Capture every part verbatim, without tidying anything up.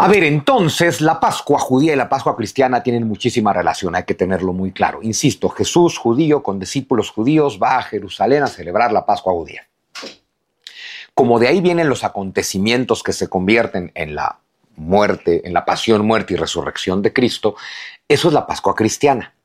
A ver, entonces, la Pascua judía y la Pascua cristiana tienen muchísima relación, hay que tenerlo muy claro. Insisto, Jesús, judío, con discípulos judíos, va a Jerusalén a celebrar la Pascua judía. Como de ahí vienen los acontecimientos que se convierten en la muerte, en la pasión, muerte y resurrección de Cristo, eso es la Pascua cristiana.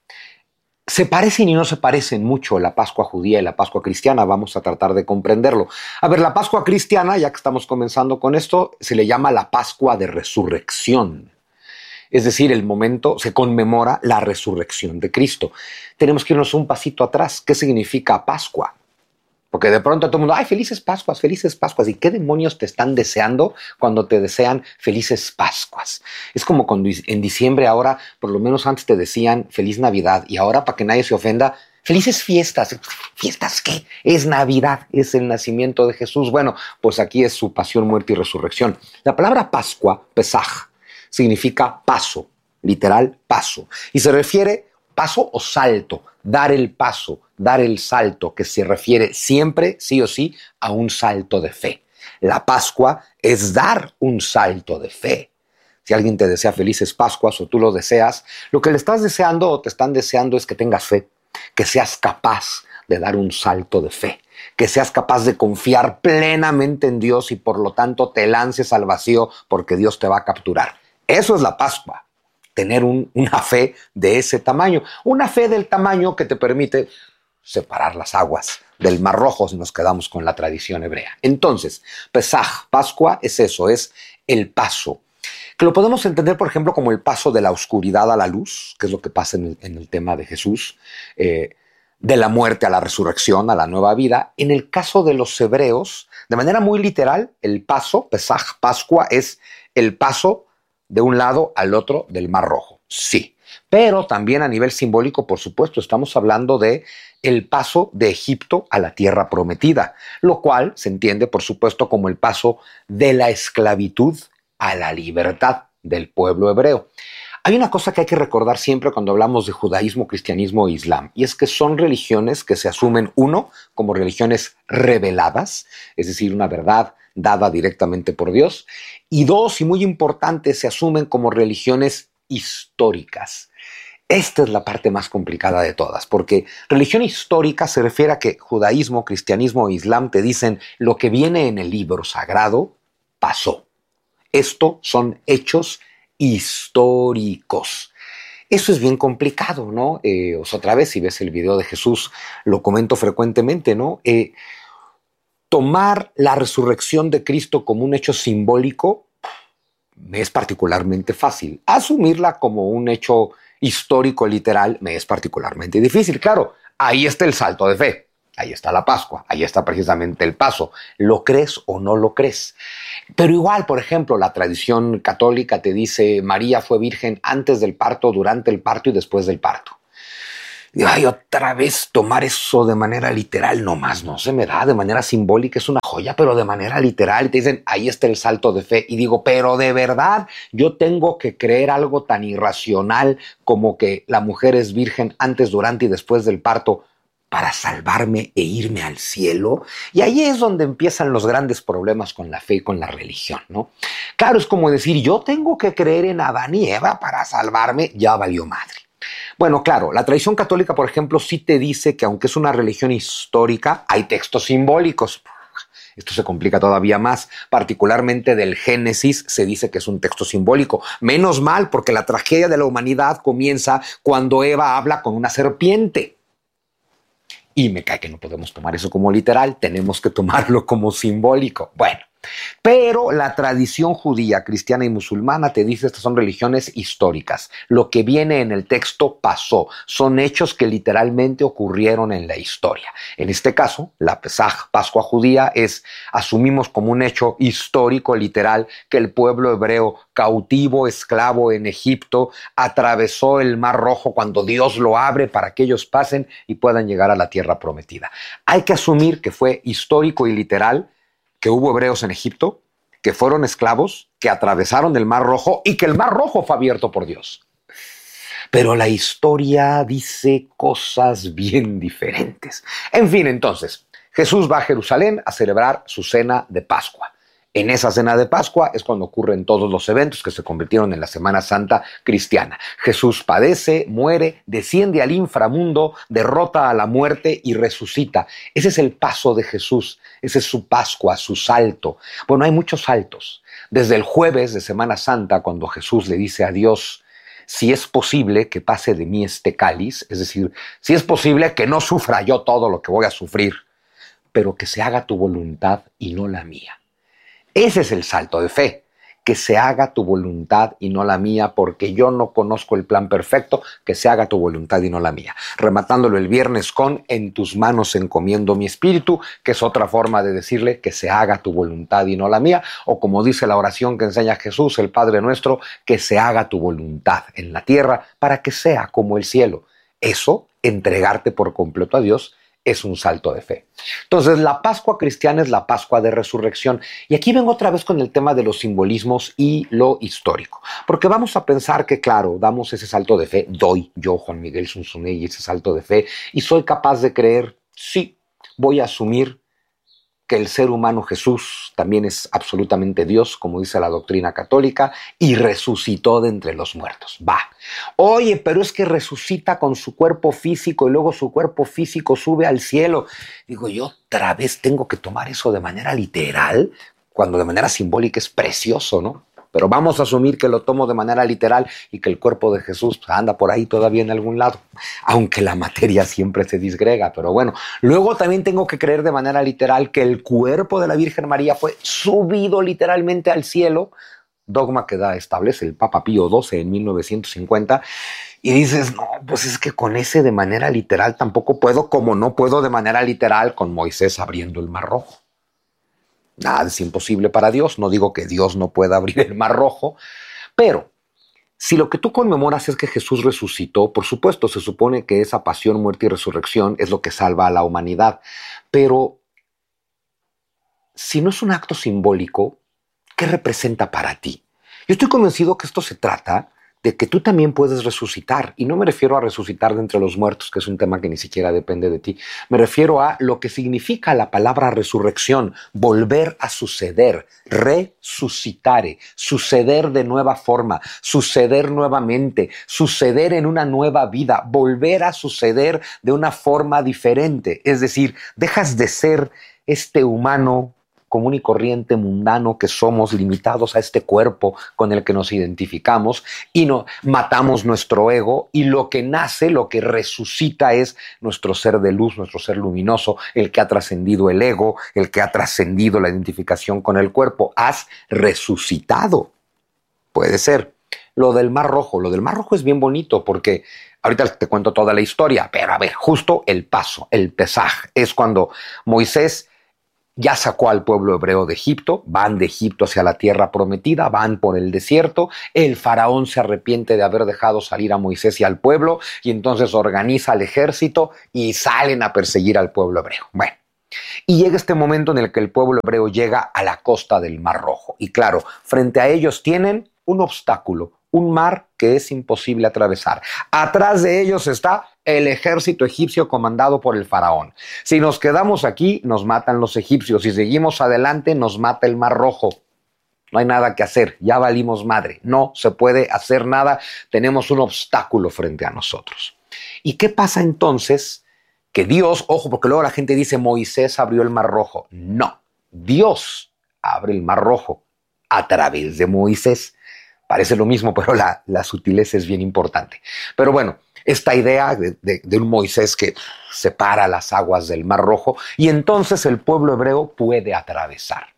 Se parecen y no se parecen mucho la Pascua judía y la Pascua cristiana, vamos a tratar de comprenderlo. A ver, la Pascua cristiana, ya que estamos comenzando con esto, se le llama la Pascua de Resurrección. Es decir, el momento se conmemora la resurrección de Cristo. Tenemos que irnos un pasito atrás. ¿Qué significa Pascua? Porque de pronto todo el mundo, ay, felices Pascuas, felices Pascuas. ¿Y qué demonios te están deseando cuando te desean felices Pascuas? Es como cuando en diciembre ahora, por lo menos antes te decían feliz Navidad y ahora para que nadie se ofenda, felices fiestas. ¿Fiestas qué? Es Navidad, es el nacimiento de Jesús. Bueno, pues aquí es su pasión, muerte y resurrección. La palabra Pascua, Pesaj, significa paso, literal paso. Y se refiere paso o salto, dar el paso, dar el salto, que se refiere siempre, sí o sí, a un salto de fe. La Pascua es dar un salto de fe. Si alguien te desea felices Pascuas o tú lo deseas, lo que le estás deseando o te están deseando es que tengas fe, que seas capaz de dar un salto de fe, que seas capaz de confiar plenamente en Dios y por lo tanto te lances al vacío porque Dios te va a capturar. Eso es la Pascua. Tener un, una fe de ese tamaño. Una fe del tamaño que te permite separar las aguas del Mar Rojo si nos quedamos con la tradición hebrea. Entonces, Pesaj, Pascua, es eso, es el paso. Que lo podemos entender, por ejemplo, como el paso de la oscuridad a la luz, que es lo que pasa en el, en el tema de Jesús, eh, de la muerte a la resurrección, a la nueva vida. En el caso de los hebreos, de manera muy literal, el paso, Pesaj, Pascua, es el paso de un lado al otro del Mar Rojo, sí. Pero también a nivel simbólico, por supuesto, estamos hablando de el paso de Egipto a la tierra prometida, lo cual se entiende, por supuesto, como el paso de la esclavitud a la libertad del pueblo hebreo. Hay una cosa que hay que recordar siempre cuando hablamos de judaísmo, cristianismo e islam, y es que son religiones que se asumen, uno, como religiones reveladas, es decir, una verdad dada directamente por Dios, y dos, y muy importante, se asumen como religiones históricas. Esta es la parte más complicada de todas, porque religión histórica se refiere a que judaísmo, cristianismo e islam te dicen lo que viene en el libro sagrado pasó. Esto son hechos históricos. Eso es bien complicado, ¿no? Eh, o sea, otra vez, si ves el video de Jesús, lo comento frecuentemente, ¿no? Eh, tomar la resurrección de Cristo como un hecho simbólico me es particularmente fácil. Asumirla como un hecho histórico literal me es particularmente difícil. Claro, ahí está el salto de fe, ahí está la Pascua, ahí está precisamente el paso. ¿Lo crees o no lo crees? Pero igual, por ejemplo, la tradición católica te dice María fue virgen antes del parto, durante el parto y después del parto. Y ay, otra vez tomar eso de manera literal, nomás no se me da, de manera simbólica es una joya, pero de manera literal, y te dicen, ahí está el salto de fe, y digo, pero de verdad, yo tengo que creer algo tan irracional como que la mujer es virgen antes, durante y después del parto para salvarme e irme al cielo. Y ahí es donde empiezan los grandes problemas con la fe y con la religión, ¿no? Claro, es como decir, yo tengo que creer en Adán y Eva para salvarme, ya valió madre. Bueno, claro, la tradición católica, por ejemplo, sí te dice que aunque es una religión histórica, hay textos simbólicos. Esto se complica todavía más, particularmente del Génesis se dice que es un texto simbólico. Menos mal, porque la tragedia de la humanidad comienza cuando Eva habla con una serpiente. Y me cae que no podemos tomar eso como literal, tenemos que tomarlo como simbólico. Bueno, pero la tradición judía, cristiana y musulmana te dice que estas son religiones históricas. Lo que viene en el texto pasó. Son hechos que literalmente ocurrieron en la historia. En este caso, la Pesaj, Pascua judía, es, asumimos como un hecho histórico, literal, que el pueblo hebreo, cautivo, esclavo en Egipto, atravesó el Mar Rojo cuando Dios lo abre para que ellos pasen y puedan llegar a la tierra prometida. Hay que asumir que fue histórico y literal, que hubo hebreos en Egipto, que fueron esclavos, que atravesaron el Mar Rojo y que el Mar Rojo fue abierto por Dios. Pero la historia dice cosas bien diferentes. En fin, entonces, Jesús va a Jerusalén a celebrar su cena de Pascua. En esa cena de Pascua es cuando ocurren todos los eventos que se convirtieron en la Semana Santa cristiana. Jesús padece, muere, desciende al inframundo, derrota a la muerte y resucita. Ese es el paso de Jesús, ese es su Pascua, su salto. Bueno, hay muchos saltos. Desde el jueves de Semana Santa, cuando Jesús le dice a Dios, si es posible que pase de mí este cáliz, es decir, si es posible que no sufra yo todo lo que voy a sufrir, pero que se haga tu voluntad y no la mía. Ese es el salto de fe, que se haga tu voluntad y no la mía, porque yo no conozco el plan perfecto, que se haga tu voluntad y no la mía. Rematándolo el viernes con en tus manos encomiendo mi espíritu, que es otra forma de decirle que se haga tu voluntad y no la mía, o como dice la oración que enseña Jesús, el Padre nuestro, que se haga tu voluntad en la tierra para que sea como el cielo. Eso, entregarte por completo a Dios, es un salto de fe. Entonces, la Pascua cristiana es la Pascua de Resurrección. Y aquí vengo otra vez con el tema de los simbolismos y lo histórico. Porque vamos a pensar que, claro, damos ese salto de fe, doy yo, Juan Miguel Zunzunegui, ese salto de fe, y soy capaz de creer, sí, voy a asumir que el ser humano Jesús también es absolutamente Dios, como dice la doctrina católica, y resucitó de entre los muertos. Va. Oye, pero es que resucita con su cuerpo físico y luego su cuerpo físico sube al cielo. Digo, yo otra vez tengo que tomar eso de manera literal, cuando de manera simbólica es precioso, ¿no? Pero vamos a asumir que lo tomo de manera literal y que el cuerpo de Jesús anda por ahí todavía en algún lado, aunque la materia siempre se disgrega. Pero bueno, luego también tengo que creer de manera literal que el cuerpo de la Virgen María fue subido literalmente al cielo, dogma que da, establece el Papa Pío doce en mil novecientos cincuenta, y dices, no, pues es que con ese de manera literal tampoco puedo, como no puedo de manera literal con Moisés abriendo el Mar Rojo. Nada es imposible para Dios, no digo que Dios no pueda abrir el Mar Rojo, pero si lo que tú conmemoras es que Jesús resucitó, por supuesto, se supone que esa pasión, muerte y resurrección es lo que salva a la humanidad, pero si no es un acto simbólico, ¿qué representa para ti? Yo estoy convencido que esto se trata de que tú también puedes resucitar, y no me refiero a resucitar de entre los muertos, que es un tema que ni siquiera depende de ti, me refiero a lo que significa la palabra resurrección, volver a suceder, resucitare, suceder de nueva forma, suceder nuevamente, suceder en una nueva vida, volver a suceder de una forma diferente, es decir, dejas de ser este humano común y corriente, mundano que somos, limitados a este cuerpo con el que nos identificamos, y no, matamos nuestro ego, y lo que nace, lo que resucita es nuestro ser de luz, nuestro ser luminoso, el que ha trascendido el ego, el que ha trascendido la identificación con el cuerpo. Has resucitado. Puede ser. Lo del Mar Rojo, lo del Mar Rojo es bien bonito porque ahorita te cuento toda la historia, pero a ver, justo el paso, el Pesaj, es cuando Moisés ya sacó al pueblo hebreo de Egipto, van de Egipto hacia la tierra prometida, van por el desierto, el faraón se arrepiente de haber dejado salir a Moisés y al pueblo, y entonces organiza el ejército y salen a perseguir al pueblo hebreo. Bueno, y llega este momento en el que el pueblo hebreo llega a la costa del Mar Rojo, y claro, frente a ellos tienen un obstáculo, un mar que es imposible atravesar. Atrás de ellos está el ejército egipcio comandado por el faraón. Si nos quedamos aquí, nos matan los egipcios. Si seguimos adelante, nos mata el Mar Rojo. No hay nada que hacer, ya valimos madre. No se puede hacer nada, tenemos un obstáculo frente a nosotros. ¿Y qué pasa entonces? Que Dios, ojo, porque luego la gente dice Moisés abrió el Mar Rojo. No, Dios abre el Mar Rojo a través de Moisés. Parece lo mismo, pero la, la sutileza es bien importante. Pero bueno, esta idea de, de, de un Moisés que separa las aguas del Mar Rojo, y entonces el pueblo hebreo puede atravesar.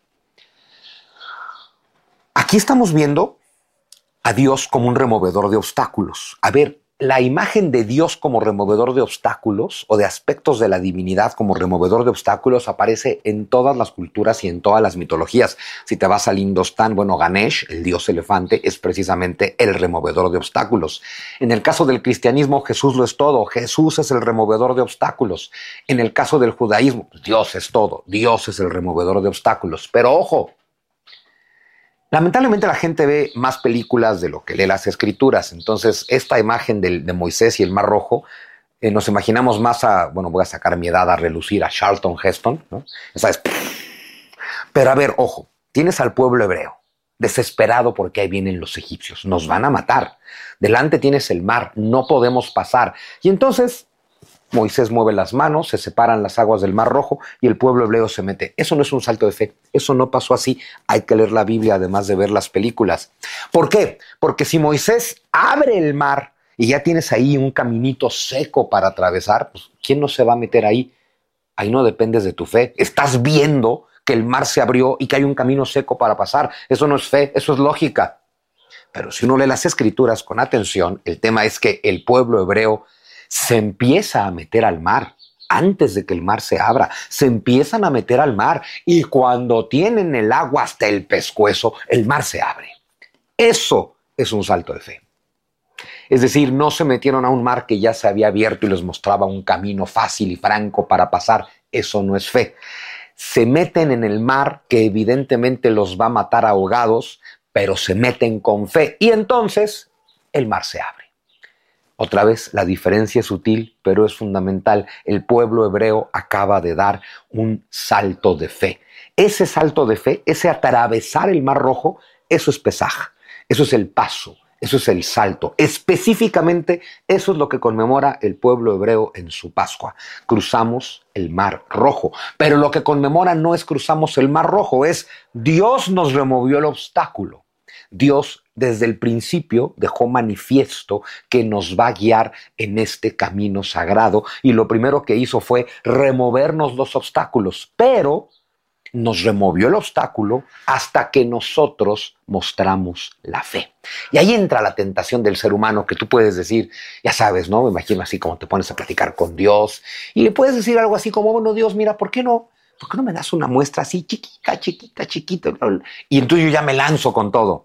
Aquí estamos viendo a Dios como un removedor de obstáculos. A ver, la imagen de Dios como removedor de obstáculos o de aspectos de la divinidad como removedor de obstáculos aparece en todas las culturas y en todas las mitologías. Si te vas al Indostán, bueno, Ganesh, el dios elefante, es precisamente el removedor de obstáculos. En el caso del cristianismo, Jesús lo es todo. Jesús es el removedor de obstáculos. En el caso del judaísmo, Dios es todo. Dios es el removedor de obstáculos. Pero ojo, lamentablemente la gente ve más películas de lo que lee las escrituras. Entonces, esta imagen de, de Moisés y el Mar Rojo, eh, nos imaginamos más a, bueno, voy a sacar mi edad a relucir, a Charlton Heston, ¿no? Esa es... Pero a ver, ojo, Tienes al pueblo hebreo, desesperado porque ahí vienen los egipcios, nos van a matar. Delante tienes el mar, no podemos pasar. Y entonces Moisés mueve las manos, se separan las aguas del Mar Rojo y el pueblo hebreo se mete. Eso no es un salto de fe, eso no pasó así. Hay que leer la Biblia además de ver las películas. ¿Por qué? Porque si Moisés abre el mar y ya tienes ahí un caminito seco para atravesar, pues ¿quién no se va a meter ahí? Ahí no dependes de tu fe. Estás viendo que el mar se abrió y que hay un camino seco para pasar. Eso no es fe, eso es lógica. Pero si uno lee las Escrituras con atención, el tema es que el pueblo hebreo se empieza a meter al mar antes de que el mar se abra. Se empiezan a meter al mar y cuando tienen el agua hasta el pescuezo, el mar se abre. Eso es un salto de fe. Es decir, no se metieron a un mar que ya se había abierto y les mostraba un camino fácil y franco para pasar. Eso no es fe. Se meten en el mar que evidentemente los va a matar ahogados, pero se meten con fe y entonces el mar se abre. Otra vez, la diferencia es sutil, pero es fundamental. El pueblo hebreo acaba de dar un salto de fe. Ese salto de fe, ese atravesar el Mar Rojo, eso es Pesaj, eso es el paso, eso es el salto. Específicamente, eso es lo que conmemora el pueblo hebreo en su Pascua. Cruzamos el Mar Rojo. Pero lo que conmemora no es cruzamos el Mar Rojo, es Dios nos removió el obstáculo. Dios desde el principio dejó manifiesto que nos va a guiar en este camino sagrado y lo primero que hizo fue removernos los obstáculos, pero nos removió el obstáculo hasta que nosotros mostramos la fe. Y ahí entra la tentación del ser humano que tú puedes decir, ya sabes, ¿no? Me imagino así como te pones a platicar con Dios y le puedes decir algo así como, bueno, Dios, mira, ¿por qué no? ¿Por qué no me das una muestra así chiquita, chiquita, chiquita? Y entonces yo ya me lanzo con todo.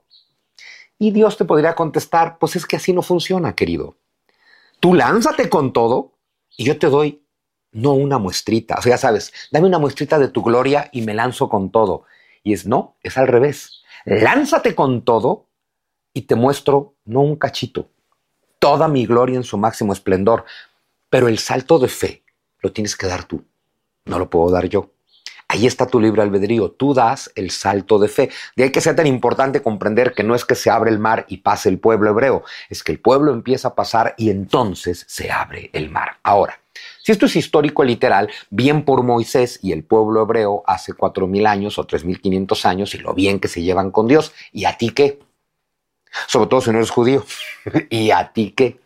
Y Dios te podría contestar, pues es que así no funciona, querido. Tú lánzate con todo y yo te doy no una muestrita. O sea, ya sabes, dame una muestrita de tu gloria y me lanzo con todo. Y es no, es al revés. Lánzate con todo y te muestro no un cachito, toda mi gloria en su máximo esplendor. Pero el salto de fe lo tienes que dar tú, no lo puedo dar yo. Ahí está tu libre albedrío, tú das el salto de fe. De ahí que sea tan importante comprender que no es que se abre el mar y pase el pueblo hebreo, es que el pueblo empieza a pasar y entonces se abre el mar. Ahora, si esto es histórico literal, bien por Moisés y el pueblo hebreo hace cuatro mil años o tres mil quinientos años y lo bien que se llevan con Dios, ¿y a ti qué? Sobre todo si no eres judío, ¿y a ti qué?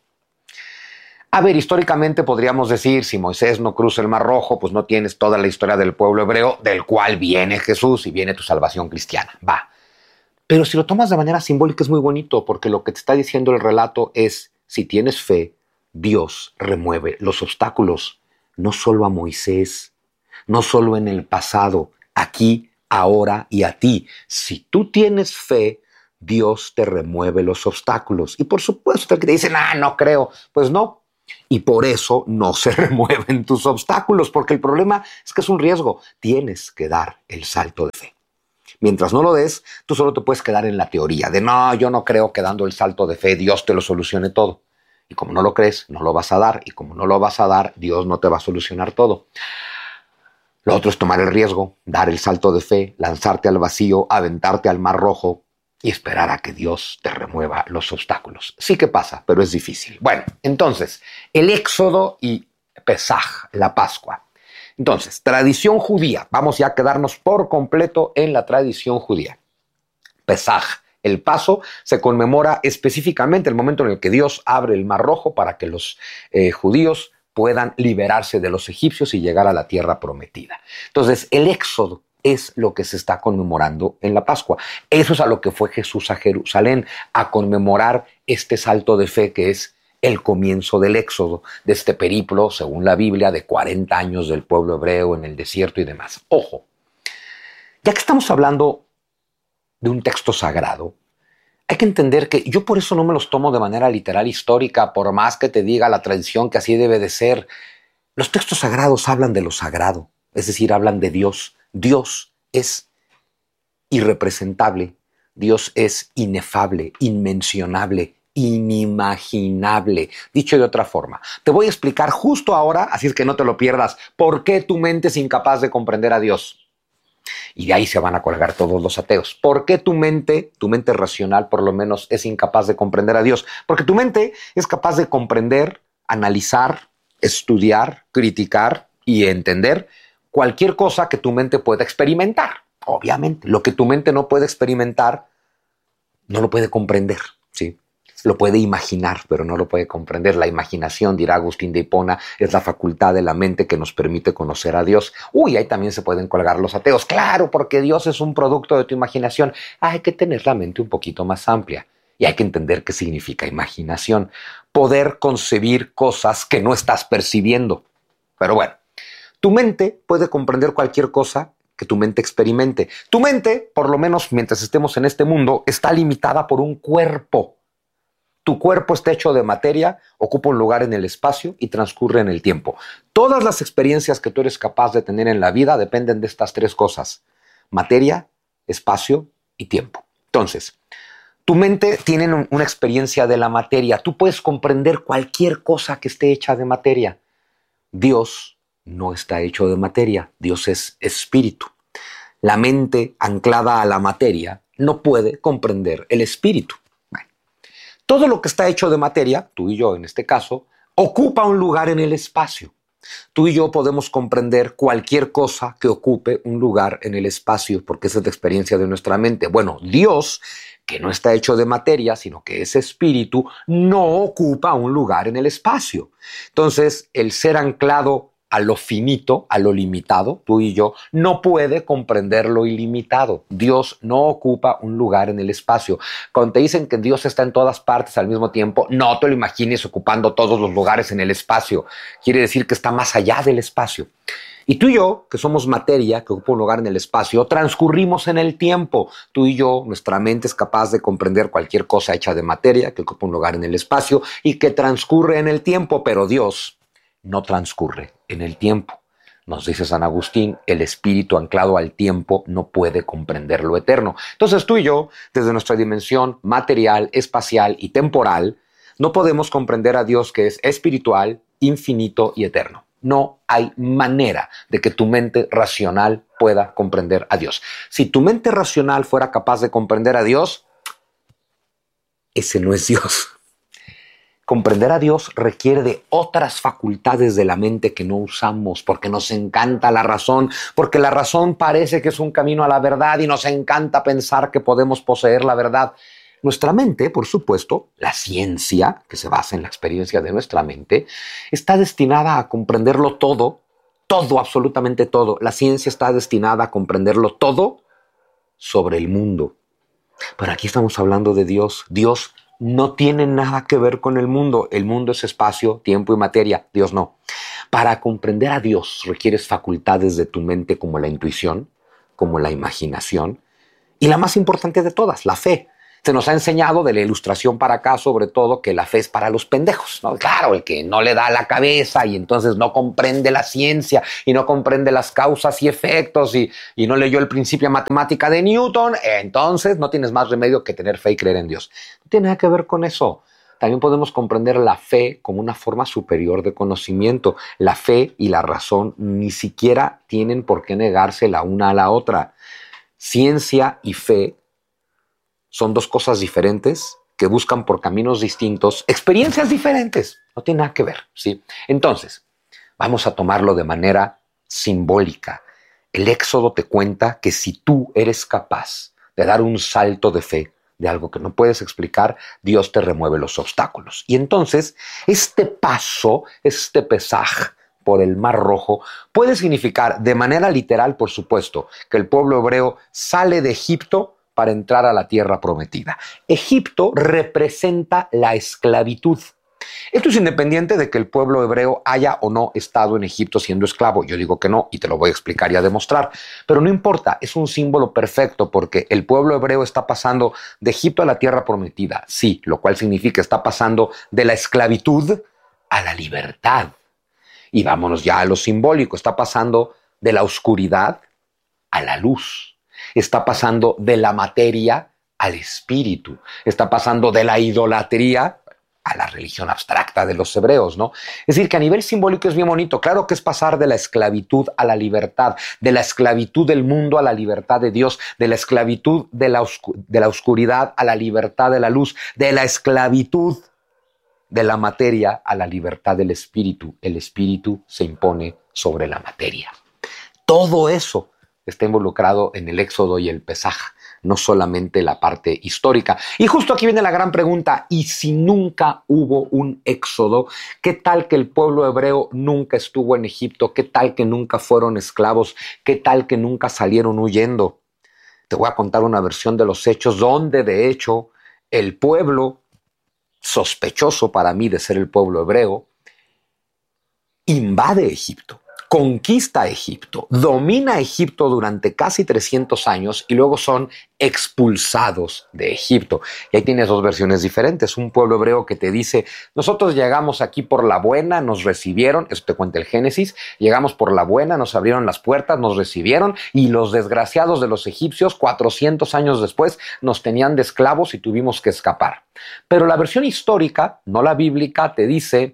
A ver, históricamente podríamos decir, si Moisés no cruza el Mar Rojo, pues no tienes toda la historia del pueblo hebreo, del cual viene Jesús y viene tu salvación cristiana. Va. Pero si lo tomas de manera simbólica es muy bonito, porque lo que te está diciendo el relato es, si tienes fe, Dios remueve los obstáculos, no solo a Moisés, no solo en el pasado, aquí, ahora y a ti. Si tú tienes fe, Dios te remueve los obstáculos. Y por supuesto que te dicen, ah, no creo. Pues no. Y por eso no se remueven tus obstáculos, porque el problema es que es un riesgo. Tienes que dar el salto de fe. Mientras no lo des, tú solo te puedes quedar en la teoría de no, yo no creo que dando el salto de fe Dios te lo solucione todo. Y como no lo crees, no lo vas a dar. Y como no lo vas a dar, Dios no te va a solucionar todo. Lo otro es tomar el riesgo, dar el salto de fe, lanzarte al vacío, aventarte al Mar Rojo y esperar a que Dios te remueva los obstáculos. Sí que pasa, pero es difícil. Bueno, entonces, el Éxodo y Pesaj, la Pascua. Entonces, tradición judía. Vamos ya a quedarnos por completo en la tradición judía. Pesaj, el paso, se conmemora específicamente el momento en el que Dios abre el Mar Rojo para que los eh, judíos puedan liberarse de los egipcios y llegar a la tierra prometida. Entonces, el Éxodo es lo que se está conmemorando en la Pascua. Eso es a lo que fue Jesús a Jerusalén, a conmemorar este salto de fe que es el comienzo del Éxodo, de este periplo, según la Biblia, de cuarenta años del pueblo hebreo en el desierto y demás. Ojo, ya que estamos hablando de un texto sagrado, hay que entender que yo por eso no me los tomo de manera literal histórica, por más que te diga la tradición que así debe de ser. Los textos sagrados hablan de lo sagrado, es decir, hablan de Dios. Dios es irrepresentable, Dios es inefable, inmencionable, inimaginable. Dicho de otra forma, te voy a explicar justo ahora, así es que no te lo pierdas, por qué tu mente es incapaz de comprender a Dios. Y de ahí se van a colgar todos los ateos. ¿Por qué tu mente, tu mente racional por lo menos, es incapaz de comprender a Dios? Porque tu mente es capaz de comprender, analizar, estudiar, criticar y entender cualquier cosa que tu mente pueda experimentar. Obviamente, lo que tu mente no puede experimentar, no lo puede comprender, ¿sí? Lo puede imaginar, pero no lo puede comprender. La imaginación, dirá Agustín de Hipona, es la facultad de la mente que nos permite conocer a Dios. Uy, ahí también se pueden colgar los ateos. Claro, porque Dios es un producto de tu imaginación. Hay que tener la mente un poquito más amplia. Y hay que entender qué significa imaginación. Poder concebir cosas que no estás percibiendo. Pero bueno, tu mente puede comprender cualquier cosa que tu mente experimente. Tu mente, por lo menos mientras estemos en este mundo, está limitada por un cuerpo. Tu cuerpo está hecho de materia, ocupa un lugar en el espacio y transcurre en el tiempo. Todas las experiencias que tú eres capaz de tener en la vida dependen de estas tres cosas: materia, espacio y tiempo. Entonces, tu mente tiene una experiencia de la materia. Tú puedes comprender cualquier cosa que esté hecha de materia. Dios no está hecho de materia. Dios es espíritu. La mente anclada a la materia no puede comprender el espíritu. Todo lo que está hecho de materia, tú y yo en este caso, ocupa un lugar en el espacio. Tú y yo podemos comprender cualquier cosa que ocupe un lugar en el espacio, porque esa es la experiencia de nuestra mente. Bueno, Dios, que no está hecho de materia, sino que es espíritu, no ocupa un lugar en el espacio. Entonces, el ser anclado a lo finito, a lo limitado, tú y yo, no puede comprender lo ilimitado. Dios no ocupa un lugar en el espacio. Cuando te dicen que Dios está en todas partes al mismo tiempo, no te lo imagines ocupando todos los lugares en el espacio. Quiere decir que está más allá del espacio. Y tú y yo, que somos materia, que ocupa un lugar en el espacio, transcurrimos en el tiempo. Tú y yo, nuestra mente es capaz de comprender cualquier cosa hecha de materia, que ocupa un lugar en el espacio y que transcurre en el tiempo, pero Dios no transcurre en el tiempo. Nos dice San Agustín, el espíritu anclado al tiempo no puede comprender lo eterno. Entonces tú y yo, desde nuestra dimensión material, espacial y temporal, no podemos comprender a Dios, que es espiritual, infinito y eterno. No hay manera de que tu mente racional pueda comprender a Dios. Si tu mente racional fuera capaz de comprender a Dios, ese no es Dios. Comprender a Dios requiere de otras facultades de la mente que no usamos, porque nos encanta la razón, porque la razón parece que es un camino a la verdad y nos encanta pensar que podemos poseer la verdad. Nuestra mente, por supuesto, la ciencia, que se basa en la experiencia de nuestra mente, está destinada a comprenderlo todo, todo, absolutamente todo. La ciencia está destinada a comprenderlo todo sobre el mundo. Pero aquí estamos hablando de Dios. Dios no tiene nada que ver con el mundo. El mundo es espacio, tiempo y materia. Dios no. Para comprender a Dios requieres facultades de tu mente como la intuición, como la imaginación y la más importante de todas, la fe. Se nos ha enseñado de la Ilustración para acá, sobre todo, que la fe es para los pendejos, ¿no? Claro, el que no le da la cabeza y entonces no comprende la ciencia y no comprende las causas y efectos y, y no leyó el principio de matemática de Newton, entonces no tienes más remedio que tener fe y creer en Dios. No tiene nada que ver con eso. También podemos comprender la fe como una forma superior de conocimiento. La fe y la razón ni siquiera tienen por qué negarse la una a la otra. Ciencia y fe son dos cosas diferentes que buscan por caminos distintos, experiencias diferentes. No tiene nada que ver, ¿sí? Entonces, vamos a tomarlo de manera simbólica. El Éxodo te cuenta que si tú eres capaz de dar un salto de fe de algo que no puedes explicar, Dios te remueve los obstáculos. Y entonces, este paso, este pesaj por el Mar Rojo, puede significar de manera literal, por supuesto, que el pueblo hebreo sale de Egipto para entrar a la tierra prometida. Egipto representa la esclavitud. Esto es independiente de que el pueblo hebreo haya o no estado en Egipto siendo esclavo. Yo digo que no y te lo voy a explicar y a demostrar. Pero no importa, es un símbolo perfecto porque el pueblo hebreo está pasando de Egipto a la tierra prometida. Sí, lo cual significa está pasando de la esclavitud a la libertad. Y vámonos ya a lo simbólico. Está pasando de la oscuridad a la luz. Está pasando de la materia al espíritu. Está pasando de la idolatría, a la religión abstracta de los hebreos, ¿no? Es decir, que a nivel simbólico es bien bonito. Claro que es pasar de la esclavitud a la libertad, de la esclavitud del mundo a la libertad de Dios, de la esclavitud de la, oscu- de la oscuridad a la libertad de la luz, de la esclavitud de la materia a la libertad del espíritu. El espíritu se impone sobre la materia. Todo eso está involucrado en el Éxodo y el Pesaj, no solamente la parte histórica. Y justo aquí viene la gran pregunta: ¿y si nunca hubo un éxodo? ¿Qué tal que el pueblo hebreo nunca estuvo en Egipto? ¿Qué tal que nunca fueron esclavos? ¿Qué tal que nunca salieron huyendo? Te voy a contar una versión de los hechos donde, de hecho, el pueblo, sospechoso para mí de ser el pueblo hebreo, invade Egipto, conquista Egipto, domina Egipto durante casi trescientos años y luego son expulsados de Egipto. Y ahí tienes dos versiones diferentes. Un pueblo hebreo que te dice: nosotros llegamos aquí por la buena, nos recibieron, eso te cuenta el Génesis, llegamos por la buena, nos abrieron las puertas, nos recibieron, y los desgraciados de los egipcios, cuatrocientos años después, nos tenían de esclavos y tuvimos que escapar. Pero la versión histórica, no la bíblica, te dice: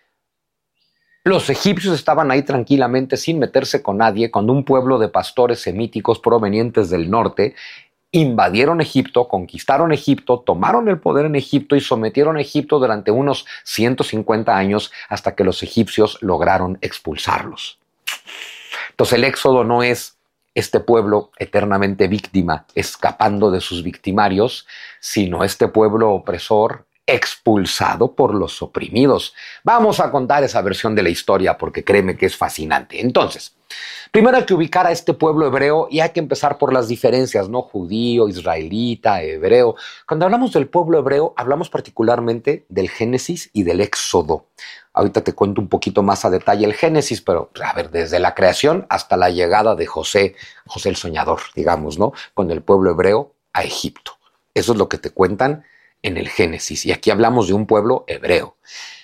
los egipcios estaban ahí tranquilamente sin meterse con nadie cuando un pueblo de pastores semíticos provenientes del norte invadieron Egipto, conquistaron Egipto, tomaron el poder en Egipto y sometieron a Egipto durante unos ciento cincuenta años hasta que los egipcios lograron expulsarlos. Entonces el éxodo no es este pueblo eternamente víctima escapando de sus victimarios, sino este pueblo opresor expulsado por los oprimidos. Vamos a contar esa versión de la historia porque créeme que es fascinante. Entonces, primero hay que ubicar a este pueblo hebreo y hay que empezar por las diferencias, ¿no? Judío, israelita, hebreo. Cuando hablamos del pueblo hebreo, hablamos particularmente del Génesis y del Éxodo. Ahorita te cuento un poquito más a detalle el Génesis, pero a ver, desde la creación hasta la llegada de José, José el soñador, digamos, ¿no? Con el pueblo hebreo a Egipto. Eso es lo que te cuentan en el Génesis, y aquí hablamos de un pueblo hebreo.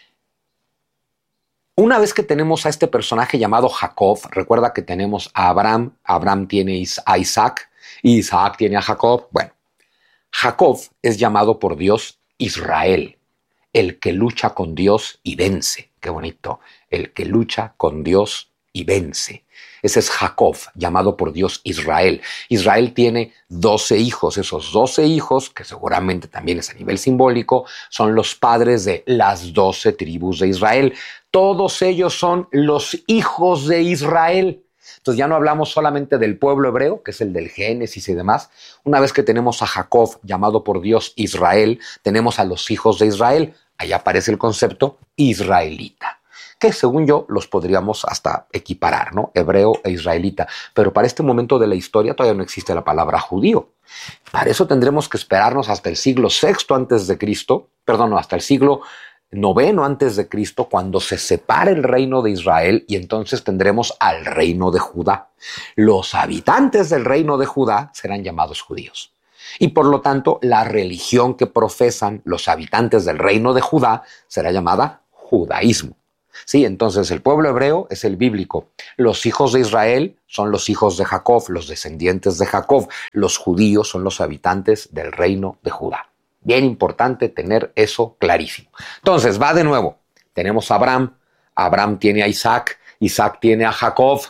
Una vez que tenemos a este personaje llamado Jacob, recuerda que tenemos a Abraham, Abraham tiene a Isaac, y Isaac tiene a Jacob. Bueno, Jacob es llamado por Dios Israel, el que lucha con Dios y vence. Qué bonito, el que lucha con Dios y vence. Ese es Jacob, llamado por Dios Israel. Israel tiene doce hijos. Esos doce hijos, que seguramente también es a nivel simbólico, son los padres de las doce tribus de Israel. Todos ellos son los hijos de Israel. Entonces ya no hablamos solamente del pueblo hebreo, que es el del Génesis y demás. Una vez que tenemos a Jacob, llamado por Dios Israel, tenemos a los hijos de Israel. Ahí aparece el concepto israelita, que según yo los podríamos hasta equiparar, ¿no? Hebreo e israelita. Pero para este momento de la historia todavía no existe la palabra judío. Para eso tendremos que esperarnos hasta el siglo sexto antes de Cristo, perdón, no, hasta el siglo noveno antes de Cristo, cuando se separe el reino de Israel, y entonces tendremos al reino de Judá. Los habitantes del reino de Judá serán llamados judíos. Y por lo tanto, la religión que profesan los habitantes del reino de Judá será llamada judaísmo. Sí, entonces el pueblo hebreo es el bíblico. Los hijos de Israel son los hijos de Jacob, los descendientes de Jacob. Los judíos son los habitantes del reino de Judá. Bien importante tener eso clarísimo. Entonces, va de nuevo. Tenemos a Abraham. Abraham tiene a Isaac. Isaac tiene a Jacob.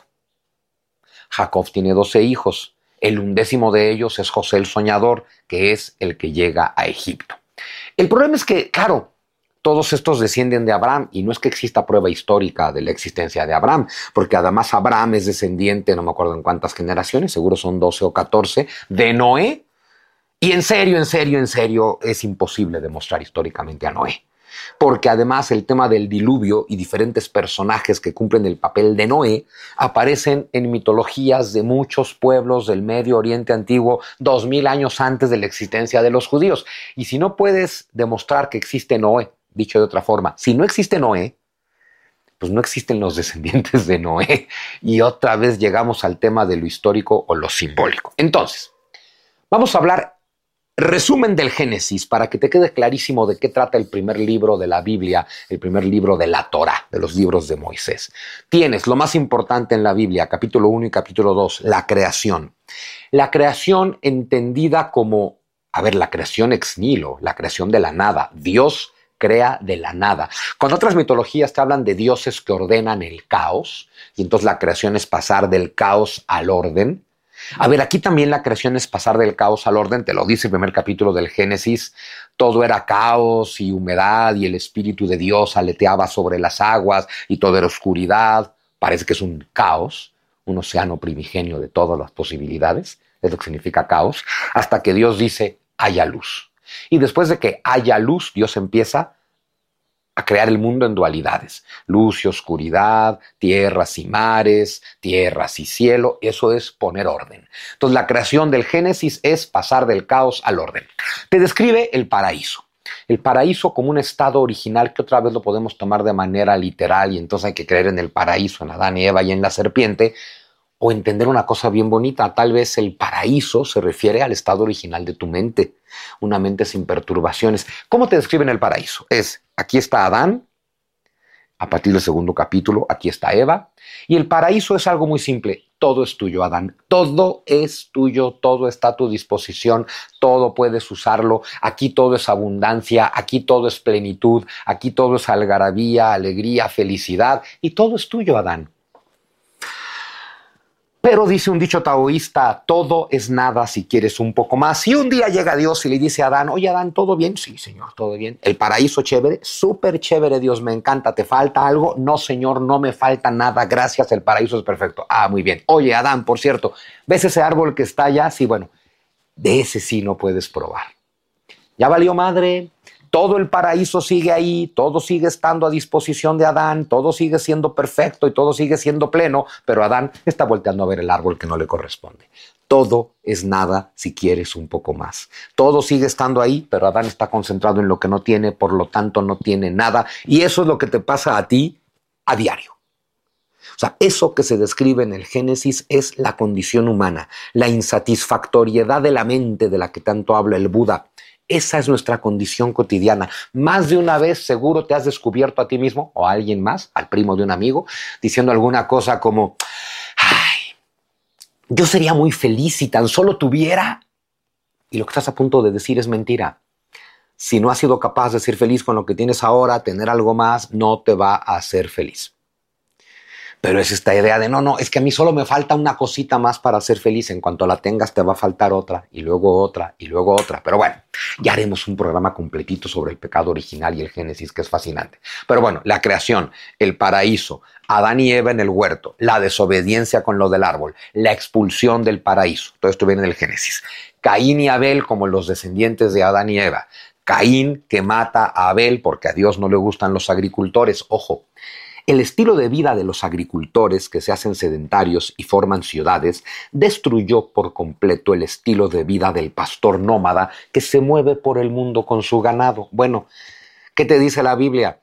Jacob tiene doce hijos. El undécimo de ellos es José el soñador, que es el que llega a Egipto. El problema es que, claro, todos estos descienden de Abraham, y no es que exista prueba histórica de la existencia de Abraham, porque además Abraham es descendiente, no me acuerdo en cuántas generaciones, seguro son doce o catorce, de Noé. Y en serio, en serio, en serio, es imposible demostrar históricamente a Noé. Porque además el tema del diluvio y diferentes personajes que cumplen el papel de Noé aparecen en mitologías de muchos pueblos del Medio Oriente Antiguo dos mil años antes de la existencia de los judíos. Y si no puedes demostrar que existe Noé, dicho de otra forma, si no existe Noé, pues no existen los descendientes de Noé. Y otra vez llegamos al tema de lo histórico o lo simbólico. Entonces, vamos a hablar resumen del Génesis para que te quede clarísimo de qué trata el primer libro de la Biblia, el primer libro de la Torá, de los libros de Moisés. Tienes lo más importante en la Biblia, capítulo uno y capítulo dos, la creación. La creación entendida como, a ver, la creación ex nihilo, la creación de la nada. Dios crea de la nada. Cuando otras mitologías te hablan de dioses que ordenan el caos, y entonces la creación es pasar del caos al orden. A ver, aquí también la creación es pasar del caos al orden, te lo dice el primer capítulo del Génesis. Todo era caos y humedad y el Espíritu de Dios aleteaba sobre las aguas y todo era oscuridad. Parece que es un caos, un océano primigenio de todas las posibilidades, es lo que significa caos, hasta que Dios dice, haya luz. Y después de que haya luz, Dios empieza a crear el mundo en dualidades. Luz y oscuridad, tierras y mares, tierras y cielo. Eso es poner orden. Entonces la creación del Génesis es pasar del caos al orden. Te describe el paraíso. El paraíso como un estado original que otra vez lo podemos tomar de manera literal y entonces hay que creer en el paraíso, en Adán y Eva y en la serpiente. O entender una cosa bien bonita, tal vez el paraíso se refiere al estado original de tu mente, una mente sin perturbaciones. ¿Cómo te describen el paraíso? Es, aquí está Adán, a partir del segundo capítulo, aquí está Eva, y el paraíso es algo muy simple, todo es tuyo, Adán, todo es tuyo, todo está a tu disposición, todo puedes usarlo, aquí todo es abundancia, aquí todo es plenitud, aquí todo es algarabía, alegría, felicidad, y todo es tuyo, Adán. Pero dice un dicho taoísta, todo es nada si quieres un poco más. Y un día llega Dios y le dice a Adán, oye Adán, ¿todo bien? Sí, Señor, todo bien. El paraíso chévere, súper chévere, Dios, me encanta. ¿Te falta algo? No, Señor, no me falta nada, gracias, el paraíso es perfecto. Ah, muy bien. Oye, Adán, por cierto, ¿ves ese árbol que está allá? Sí, bueno, de ese sí no puedes probar. Ya valió madre. Todo el paraíso sigue ahí, todo sigue estando a disposición de Adán, todo sigue siendo perfecto y todo sigue siendo pleno, pero Adán está volteando a ver el árbol que no le corresponde. Todo es nada si quieres un poco más. Todo sigue estando ahí, pero Adán está concentrado en lo que no tiene, por lo tanto no tiene nada. Y eso es lo que te pasa a ti a diario. O sea, eso que se describe en el Génesis es la condición humana, la insatisfactoriedad de la mente de la que tanto habla el Buda. Esa es nuestra condición cotidiana. Más de una vez seguro te has descubierto a ti mismo o a alguien más, al primo de un amigo, diciendo alguna cosa como, ay, yo sería muy feliz si tan solo tuviera. Y lo que estás a punto de decir es mentira. Si no has sido capaz de ser feliz con lo que tienes ahora, tener algo más no te va a hacer feliz. Pero es esta idea de, no, no, es que a mí solo me falta una cosita más para ser feliz. En cuanto la tengas te va a faltar otra, y luego otra, y luego otra. Pero bueno, ya haremos un programa completito sobre el pecado original y el Génesis, que es fascinante. Pero bueno, la creación, el paraíso, Adán y Eva en el huerto, la desobediencia con lo del árbol, la expulsión del paraíso. Todo esto viene del Génesis. Caín y Abel como los descendientes de Adán y Eva. Caín que mata a Abel porque a Dios no le gustan los agricultores. Ojo. El estilo de vida de los agricultores que se hacen sedentarios y forman ciudades destruyó por completo el estilo de vida del pastor nómada que se mueve por el mundo con su ganado. Bueno, ¿qué te dice la Biblia?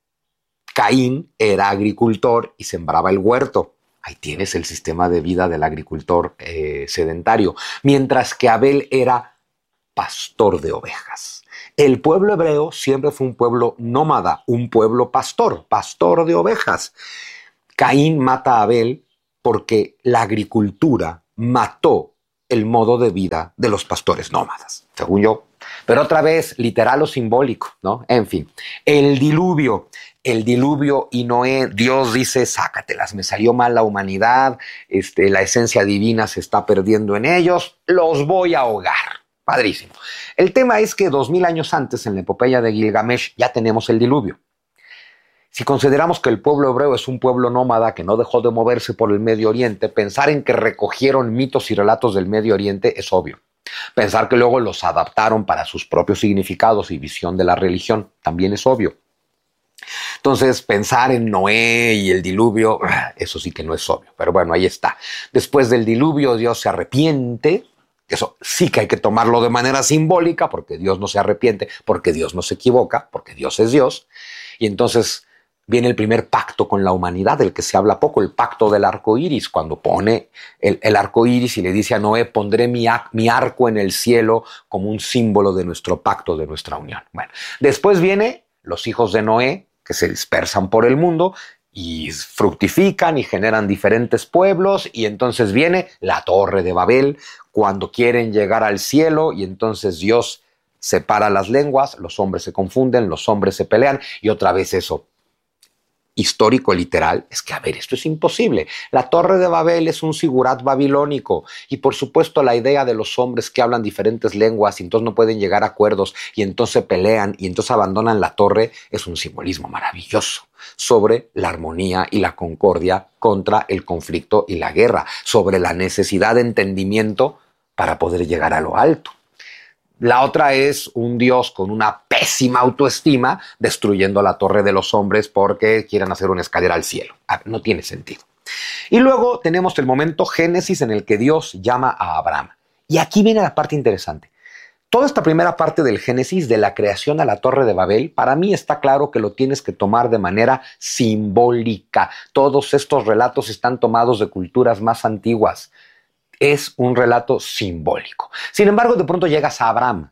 Caín era agricultor y sembraba el huerto. Ahí tienes el sistema de vida del agricultor eh, sedentario. Mientras que Abel era pastor de ovejas. El pueblo hebreo siempre fue un pueblo nómada, un pueblo pastor, pastor de ovejas. Caín mata a Abel porque la agricultura mató el modo de vida de los pastores nómadas, según yo. Pero otra vez, literal o simbólico, ¿no? En fin, el diluvio, el diluvio y Noé, Dios dice, sácatelas, me salió mal la humanidad, este, la esencia divina se está perdiendo en ellos, los voy a ahogar. Padrísimo. El tema es que dos mil años antes, en la epopeya de Gilgamesh, ya tenemos el diluvio. Si consideramos que el pueblo hebreo es un pueblo nómada que no dejó de moverse por el Medio Oriente, pensar en que recogieron mitos y relatos del Medio Oriente es obvio. Pensar que luego los adaptaron para sus propios significados y visión de la religión también es obvio. Entonces, pensar en Noé y el diluvio, eso sí que no es obvio. Pero bueno, ahí está. Después del diluvio, Dios se arrepiente. Eso sí que hay que tomarlo de manera simbólica, porque Dios no se arrepiente, porque Dios no se equivoca, porque Dios es Dios. Y entonces viene el primer pacto con la humanidad, del que se habla poco, el pacto del arco iris, cuando pone el, el arco iris y le dice a Noé, pondré mi, mi arco en el cielo como un símbolo de nuestro pacto, de nuestra unión. Bueno, después viene los hijos de Noé, que se dispersan por el mundo, y fructifican y generan diferentes pueblos, y entonces viene la Torre de Babel, cuando quieren llegar al cielo, y entonces Dios separa las lenguas, los hombres se confunden, los hombres se pelean y otra vez eso. Histórico literal, es que a ver, esto es imposible. La Torre de Babel es un sigurat babilónico y por supuesto la idea de los hombres que hablan diferentes lenguas y entonces no pueden llegar a acuerdos y entonces pelean y entonces abandonan la torre es un simbolismo maravilloso sobre la armonía y la concordia contra el conflicto y la guerra, sobre la necesidad de entendimiento para poder llegar a lo alto. La otra es un Dios con una pésima autoestima destruyendo la torre de los hombres porque quieren hacer una escalera al cielo. A ver, no tiene sentido. Y luego tenemos el momento Génesis en el que Dios llama a Abraham. Y aquí viene la parte interesante. Toda esta primera parte del Génesis, de la creación a la Torre de Babel, para mí está claro que lo tienes que tomar de manera simbólica. Todos estos relatos están tomados de culturas más antiguas. Es un relato simbólico. Sin embargo, de pronto llegas a Abraham.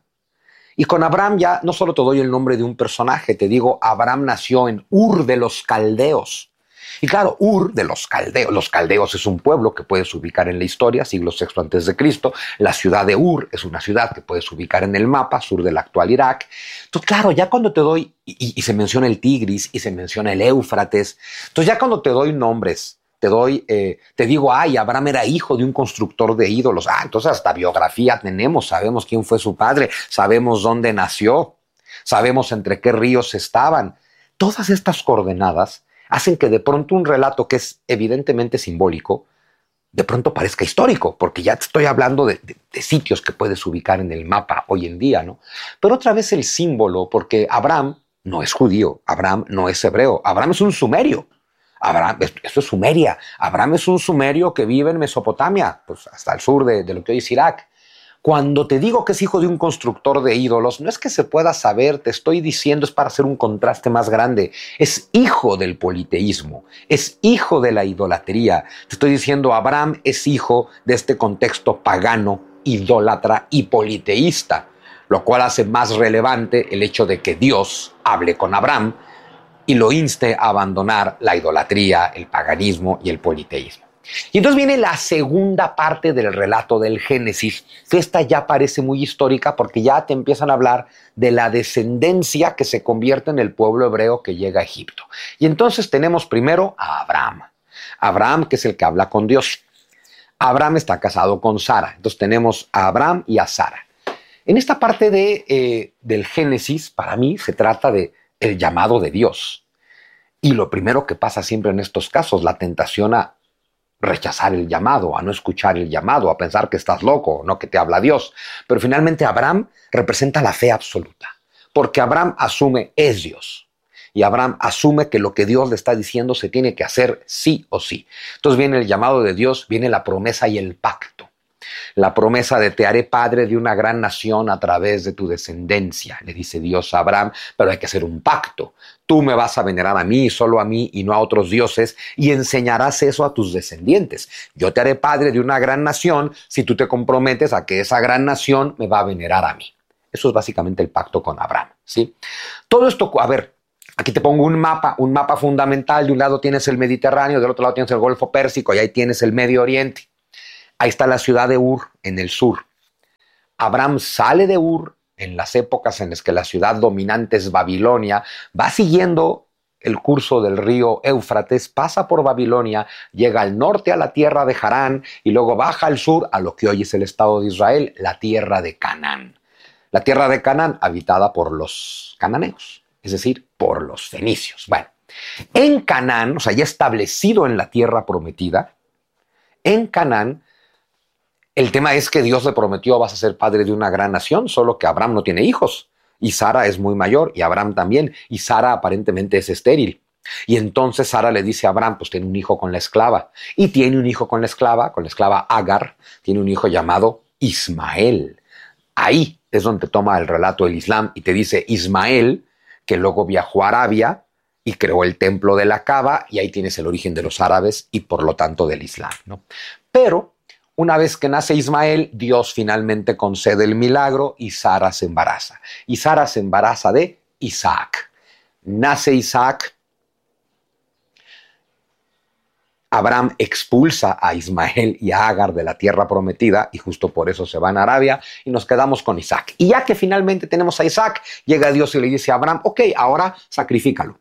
Y con Abraham ya no solo te doy el nombre de un personaje, te digo, Abraham nació en Ur de los Caldeos. Y claro, Ur de los Caldeos. Los Caldeos es un pueblo que puedes ubicar en la historia, siglo sexto antes de Cristo. La ciudad de Ur es una ciudad que puedes ubicar en el mapa, sur del actual Irak. Entonces, claro, ya cuando te doy, y, y se menciona el Tigris, y se menciona el Éufrates, entonces ya cuando te doy nombres, te doy, eh, te digo, ay, Abraham era hijo de un constructor de ídolos. Ah, entonces hasta biografía tenemos, sabemos quién fue su padre, sabemos dónde nació, sabemos entre qué ríos estaban. Todas estas coordenadas hacen que de pronto un relato que es evidentemente simbólico, de pronto parezca histórico, porque ya te estoy hablando de, de, de sitios que puedes ubicar en el mapa hoy en día, ¿no? Pero otra vez el símbolo, porque Abraham no es judío, Abraham no es hebreo, Abraham es un sumerio. Abraham, esto es Sumeria. Abraham es un sumerio que vive en Mesopotamia, pues hasta el sur de, de lo que hoy es Irak. Cuando te digo que es hijo de un constructor de ídolos, no es que se pueda saber, te estoy diciendo, es para hacer un contraste más grande. Es hijo del politeísmo, es hijo de la idolatría. Te estoy diciendo, Abraham es hijo de este contexto pagano, idólatra y politeísta, lo cual hace más relevante el hecho de que Dios hable con Abraham y lo inste a abandonar la idolatría, el paganismo y el politeísmo. Y entonces viene la segunda parte del relato del Génesis, que esta ya parece muy histórica porque ya te empiezan a hablar de la descendencia que se convierte en el pueblo hebreo que llega a Egipto. Y entonces tenemos primero a Abraham. Abraham, que es el que habla con Dios. Abraham está casado con Sara. Entonces tenemos a Abraham y a Sara. En esta parte de, eh, del Génesis, para mí, se trata de el llamado de Dios. Y lo primero que pasa siempre en estos casos, la tentación a rechazar el llamado, a no escuchar el llamado, a pensar que estás loco, no que te habla Dios. Pero finalmente Abraham representa la fe absoluta, porque Abraham asume es Dios. Y Abraham asume que lo que Dios le está diciendo se tiene que hacer sí o sí. Entonces viene el llamado de Dios, viene la promesa y el pacto. La promesa de te haré padre de una gran nación a través de tu descendencia, le dice Dios a Abraham, pero hay que hacer un pacto. Tú me vas a venerar a mí, solo a mí y no a otros dioses, y enseñarás eso a tus descendientes. Yo te haré padre de una gran nación si tú te comprometes a que esa gran nación me va a venerar a mí. Eso es básicamente el pacto con Abraham, ¿sí? Todo esto, a ver, aquí te pongo un mapa, un mapa fundamental. De un lado tienes el Mediterráneo, del otro lado tienes el Golfo Pérsico y ahí tienes el Medio Oriente. Ahí está la ciudad de Ur, en el sur. Abraham sale de Ur en las épocas en las que la ciudad dominante es Babilonia, va siguiendo el curso del río Éufrates, pasa por Babilonia, llega al norte a la tierra de Harán y luego baja al sur a lo que hoy es el Estado de Israel, la tierra de Canaán. La tierra de Canaán habitada por los cananeos, es decir, por los fenicios. Bueno, en Canaán, o sea, ya establecido en la tierra prometida, en Canaán, el tema es que Dios le prometió vas a ser padre de una gran nación, solo que Abraham no tiene hijos. Y Sara es muy mayor, y Abraham también. Y Sara aparentemente es estéril. Y entonces Sara le dice a Abraham, pues tiene un hijo con la esclava. Y tiene un hijo con la esclava, con la esclava Agar, tiene un hijo llamado Ismael. Ahí es donde toma el relato el Islam y te dice Ismael, que luego viajó a Arabia y creó el templo de la Kaaba, y ahí tienes el origen de los árabes y por lo tanto del Islam, ¿no? Pero una vez que nace Ismael, Dios finalmente concede el milagro y Sara se embaraza. Y Sara se embaraza de Isaac. Nace Isaac Abraham expulsa a Ismael y a Agar de la tierra prometida y justo por eso se van a Arabia y nos quedamos con Isaac. Y ya que finalmente tenemos a Isaac, llega Dios y le dice a Abraham, ok, ahora sacrifícalo.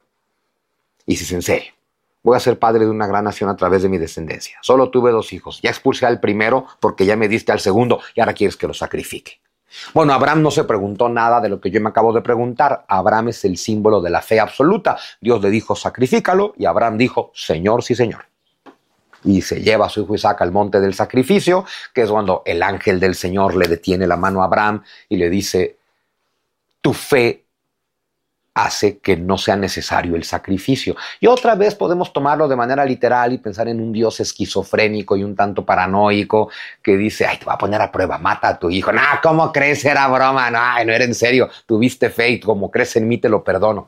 Y si es en serio, voy a ser padre de una gran nación a través de mi descendencia. Solo tuve dos hijos, ya expulsé al primero porque ya me diste al segundo y ahora quieres que lo sacrifique. Bueno, Abraham no se preguntó nada de lo que yo me acabo de preguntar. Abraham es el símbolo de la fe absoluta. Dios le dijo, sacrifícalo, y Abraham dijo, Señor, sí, Señor. Y se lleva a su hijo Isaac al monte del sacrificio, que es cuando el ángel del Señor le detiene la mano a Abraham y le dice, tu fe hace que no sea necesario el sacrificio. Y otra vez podemos tomarlo de manera literal y pensar en un Dios esquizofrénico y un tanto paranoico que dice, ay, te va a poner a prueba, mata a tu hijo. No, ¿cómo crees? Era broma. No, no era en serio. Tuviste fe y como crees en mí te lo perdono.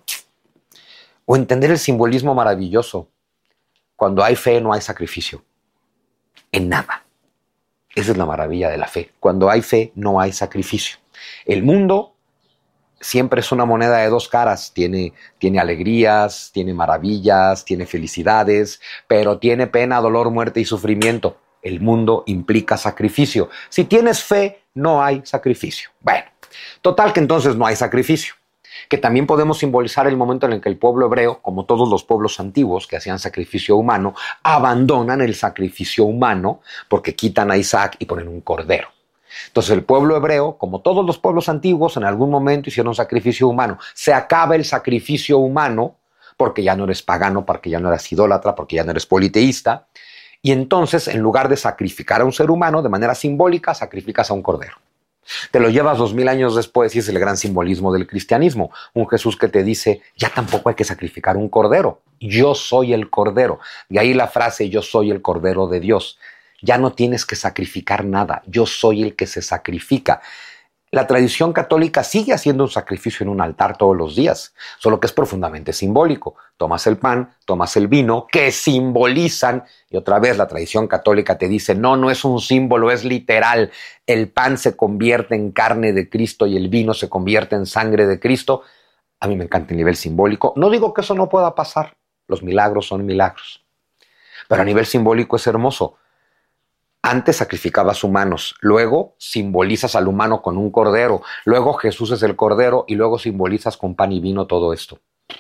O entender el simbolismo maravilloso. Cuando hay fe no hay sacrificio. En nada. Esa es la maravilla de la fe. Cuando hay fe no hay sacrificio. El mundo siempre es una moneda de dos caras, tiene, tiene alegrías, tiene maravillas, tiene felicidades, pero tiene pena, dolor, muerte y sufrimiento. El mundo implica sacrificio. Si tienes fe, no hay sacrificio. Bueno, total que entonces no hay sacrificio. Que también podemos simbolizar el momento en el que el pueblo hebreo, como todos los pueblos antiguos que hacían sacrificio humano, abandonan el sacrificio humano porque quitan a Isaac y ponen un cordero. Entonces el pueblo hebreo, como todos los pueblos antiguos, en algún momento hicieron sacrificio humano. Se acaba el sacrificio humano porque ya no eres pagano, porque ya no eres idólatra, porque ya no eres politeísta. Y entonces, en lugar de sacrificar a un ser humano, de manera simbólica, sacrificas a un cordero. Te lo llevas dos mil años después y es el gran simbolismo del cristianismo. Un Jesús que te dice, ya tampoco hay que sacrificar un cordero. Yo soy el cordero. De ahí la frase, yo soy el cordero de Dios. Ya no tienes que sacrificar nada. Yo soy el que se sacrifica. La tradición católica sigue haciendo un sacrificio en un altar todos los días, solo que es profundamente simbólico. Tomas el pan, tomas el vino, que simbolizan, y otra vez la tradición católica te dice, no, no es un símbolo, es literal. El pan se convierte en carne de Cristo y el vino se convierte en sangre de Cristo. A mí me encanta el nivel simbólico. No digo que eso no pueda pasar. Los milagros son milagros. Pero a nivel simbólico es hermoso. Antes sacrificabas humanos, luego simbolizas al humano con un cordero, luego Jesús es el cordero y luego simbolizas con pan y vino todo esto.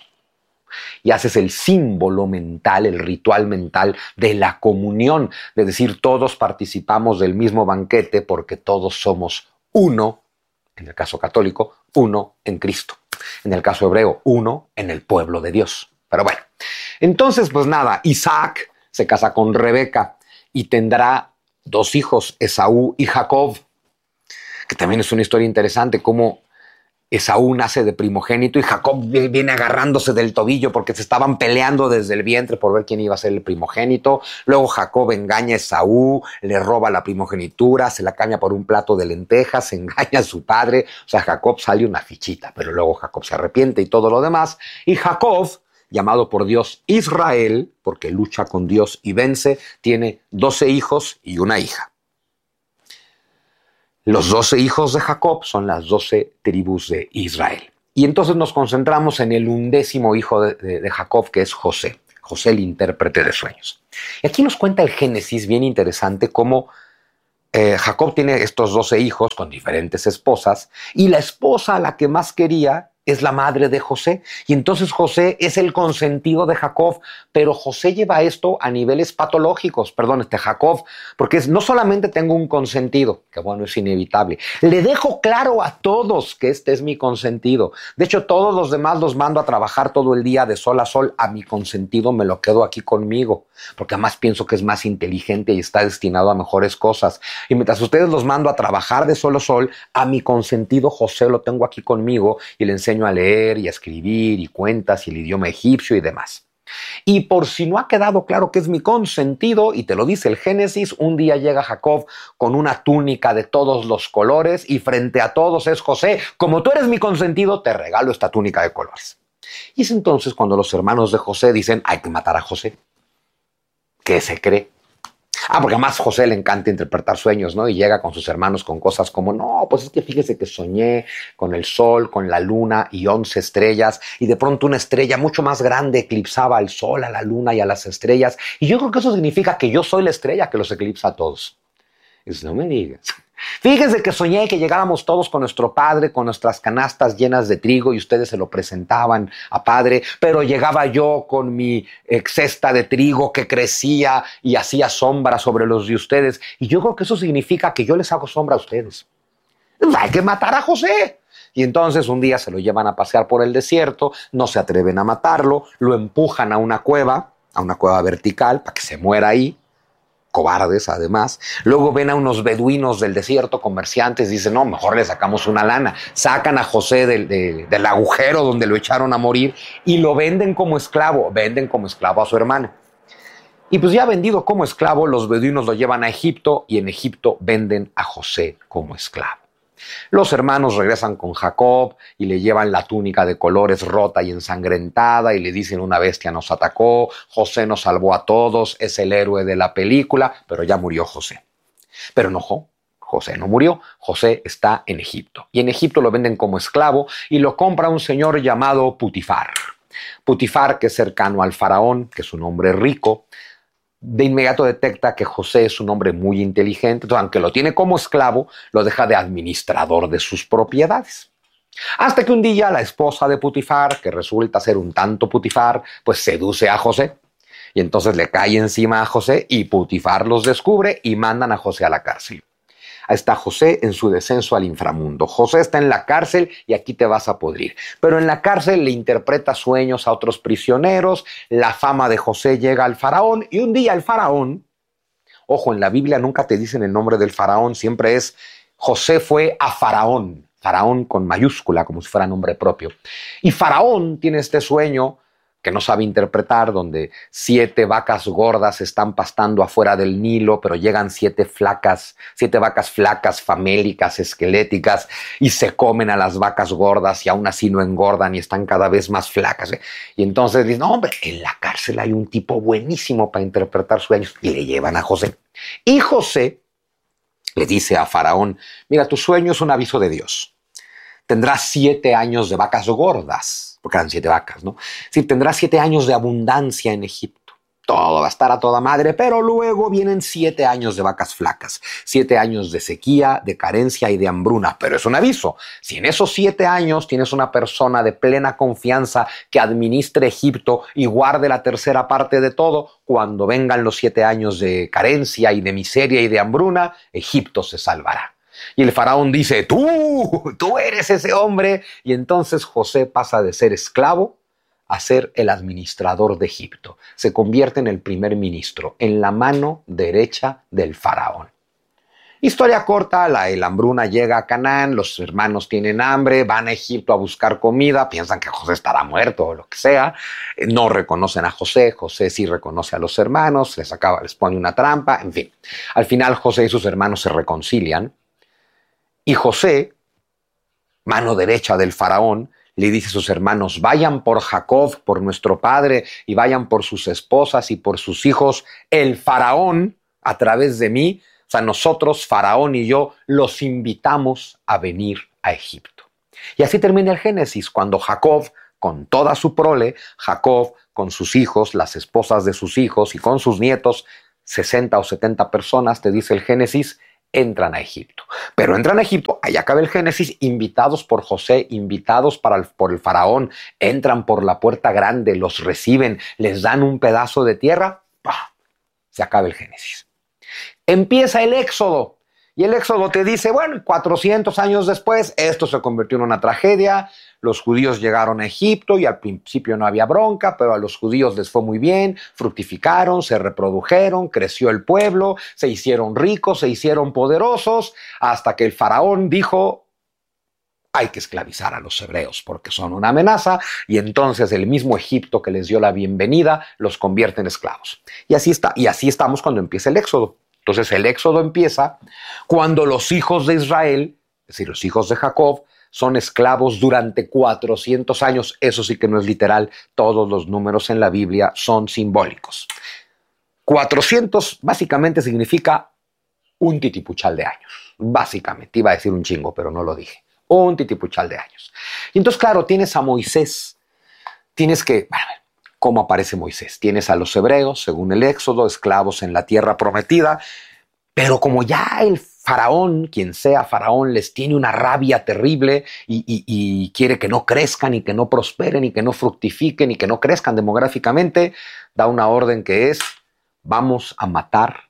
Y haces el símbolo mental, el ritual mental de la comunión, de decir todos participamos del mismo banquete porque todos somos uno, en el caso católico, uno en Cristo. En el caso hebreo, uno en el pueblo de Dios. Pero bueno, entonces pues nada, Isaac se casa con Rebeca y tendrá dos hijos, Esaú y Jacob, que también es una historia interesante, cómo Esaú nace de primogénito y Jacob viene agarrándose del tobillo porque se estaban peleando desde el vientre por ver quién iba a ser el primogénito. Luego Jacob engaña a Esaú, le roba la primogenitura, se la cambia por un plato de lentejas, engaña a su padre. O sea, Jacob sale una fichita, pero luego Jacob se arrepiente y todo lo demás. Y Jacob, llamado por Dios Israel, porque lucha con Dios y vence, tiene doce hijos y una hija. Los doce hijos de Jacob son las doce tribus de Israel. Y entonces nos concentramos en el undécimo hijo de, de, de Jacob, que es José. José, el intérprete de sueños. Y aquí nos cuenta el Génesis bien interesante cómo eh, Jacob tiene estos doce hijos con diferentes esposas y la esposa a la que más quería es la madre de José. Y entonces José es el consentido de Jacob, pero José lleva esto a niveles patológicos, perdón, este Jacob, porque es, no solamente tengo un consentido, que bueno, es inevitable, le dejo claro a todos que este es mi consentido. De hecho, todos los demás los mando a trabajar todo el día de sol a sol, a mi consentido me lo quedo aquí conmigo, porque además pienso que es más inteligente y está destinado a mejores cosas. Y mientras ustedes los mando a trabajar de sol a sol, a mi consentido José lo tengo aquí conmigo y le enseño a leer y a escribir y cuentas y el idioma egipcio y demás. Y por si no ha quedado claro que es mi consentido, y te lo dice el Génesis, un día llega Jacob con una túnica de todos los colores y frente a todos es José, como tú eres mi consentido, te regalo esta túnica de colores. Y es entonces cuando los hermanos de José dicen, hay que matar a José. ¿Qué se cree? Ah, porque además José le encanta interpretar sueños, ¿no? Y llega con sus hermanos con cosas como, no, pues es que fíjese que soñé con el sol, con la luna y once estrellas, y de pronto una estrella mucho más grande eclipsaba al sol, a la luna y a las estrellas. Y yo creo que eso significa que yo soy la estrella que los eclipsa a todos. Y dice, no me digas. Fíjense que soñé que llegáramos todos con nuestro padre, con nuestras canastas llenas de trigo y ustedes se lo presentaban a padre, pero llegaba yo con mi eh, cesta de trigo que crecía y hacía sombra sobre los de ustedes. Y yo creo que eso significa que yo les hago sombra a ustedes. Hay que matar a José. Y entonces un día se lo llevan a pasear por el desierto, no se atreven a matarlo, lo empujan a una cueva, a una cueva vertical para que se muera ahí. Cobardes además. Luego ven a unos beduinos del desierto, comerciantes, dicen, no, mejor le sacamos una lana. Sacan a José del, de, del agujero donde lo echaron a morir y lo venden como esclavo, venden como esclavo a su hermano. Y pues ya vendido como esclavo, los beduinos lo llevan a Egipto y en Egipto venden a José como esclavo. Los hermanos regresan con Jacob y le llevan la túnica de colores rota y ensangrentada y le dicen una bestia nos atacó, José nos salvó a todos, es el héroe de la película, pero ya murió José. Pero no, José no murió, José está en Egipto. Y en Egipto lo venden como esclavo y lo compra un señor llamado Putifar. Putifar, que es cercano al faraón, que es un hombre rico, de inmediato detecta que José es un hombre muy inteligente, entonces, aunque lo tiene como esclavo, lo deja de administrador de sus propiedades. Hasta que un día la esposa de Putifar, que resulta ser un tanto Putifar, pues seduce a José, y entonces le cae encima a José, y Putifar los descubre y mandan a José a la cárcel. Ahí está José en su descenso al inframundo. José está en la cárcel y aquí te vas a podrir. Pero en la cárcel le interpreta sueños a otros prisioneros, la fama de José llega al faraón y un día el faraón, ojo, en la Biblia nunca te dicen el nombre del faraón, siempre es José fue a faraón, faraón con mayúscula como si fuera nombre propio. Y faraón tiene este sueño que no sabe interpretar, donde siete vacas gordas están pastando afuera del Nilo, pero llegan siete flacas, siete vacas flacas, famélicas, esqueléticas, y se comen a las vacas gordas y aún así no engordan y están cada vez más flacas. ¿eh? Y entonces dicen, no, hombre, en la cárcel hay un tipo buenísimo para interpretar sueños, y le llevan a José. Y José le dice a Faraón, mira, tu sueño es un aviso de Dios. Tendrás siete años de vacas gordas, porque eran siete vacas, ¿no? Sí, tendrás siete años de abundancia en Egipto. Todo va a estar a toda madre, pero luego vienen siete años de vacas flacas, siete años de sequía, de carencia y de hambruna. Pero es un aviso. Si en esos siete años tienes una persona de plena confianza que administre Egipto y guarde la tercera parte de todo, cuando vengan los siete años de carencia y de miseria y de hambruna, Egipto se salvará. Y el faraón dice, tú, tú eres ese hombre. Y entonces José pasa de ser esclavo a ser el administrador de Egipto. Se convierte en el primer ministro, en la mano derecha del faraón. Historia corta, la, la hambruna llega a Canaán, los hermanos tienen hambre, van a Egipto a buscar comida, piensan que José estará muerto o lo que sea, no reconocen a José, José sí reconoce a los hermanos, les, acaba, les pone una trampa, en fin. Al final José y sus hermanos se reconcilian. Y José, mano derecha del faraón, le dice a sus hermanos, vayan por Jacob, por nuestro padre, y vayan por sus esposas y por sus hijos. El faraón, a través de mí, o sea, nosotros, faraón y yo, los invitamos a venir a Egipto. Y así termina el Génesis, cuando Jacob, con toda su prole, Jacob, con sus hijos, las esposas de sus hijos y con sus nietos, sesenta o setenta personas, te dice el Génesis, entran a Egipto. Pero entran a Egipto, ahí acaba el Génesis, invitados por José, invitados para el, por el faraón, entran por la puerta grande, los reciben, les dan un pedazo de tierra, ¡pah! Se acaba el Génesis. Empieza el Éxodo. Y el Éxodo te dice, bueno, cuatrocientos años después, esto se convirtió en una tragedia. Los judíos llegaron a Egipto y al principio no había bronca, pero a los judíos les fue muy bien, fructificaron, se reprodujeron, creció el pueblo, se hicieron ricos, se hicieron poderosos, hasta que el faraón dijo, hay que esclavizar a los hebreos porque son una amenaza, y entonces el mismo Egipto que les dio la bienvenida los convierte en esclavos. Y así está, y así estamos cuando empieza el Éxodo. Entonces el Éxodo empieza cuando los hijos de Israel, es decir, los hijos de Jacob, son esclavos durante cuatrocientos años. Eso sí que no es literal, todos los números en la Biblia son simbólicos. cuatrocientos básicamente significa un titipuchal de años. Básicamente, iba a decir un chingo, pero no lo dije. Un titipuchal de años. Y entonces, claro, tienes a Moisés. Tienes que... Bueno, ¿cómo aparece Moisés? Tienes a los hebreos, según el Éxodo, esclavos en la tierra prometida. Pero como ya el faraón, quien sea faraón, les tiene una rabia terrible y, y, y quiere que no crezcan y que no prosperen y que no fructifiquen y que no crezcan demográficamente, da una orden que es: vamos a matar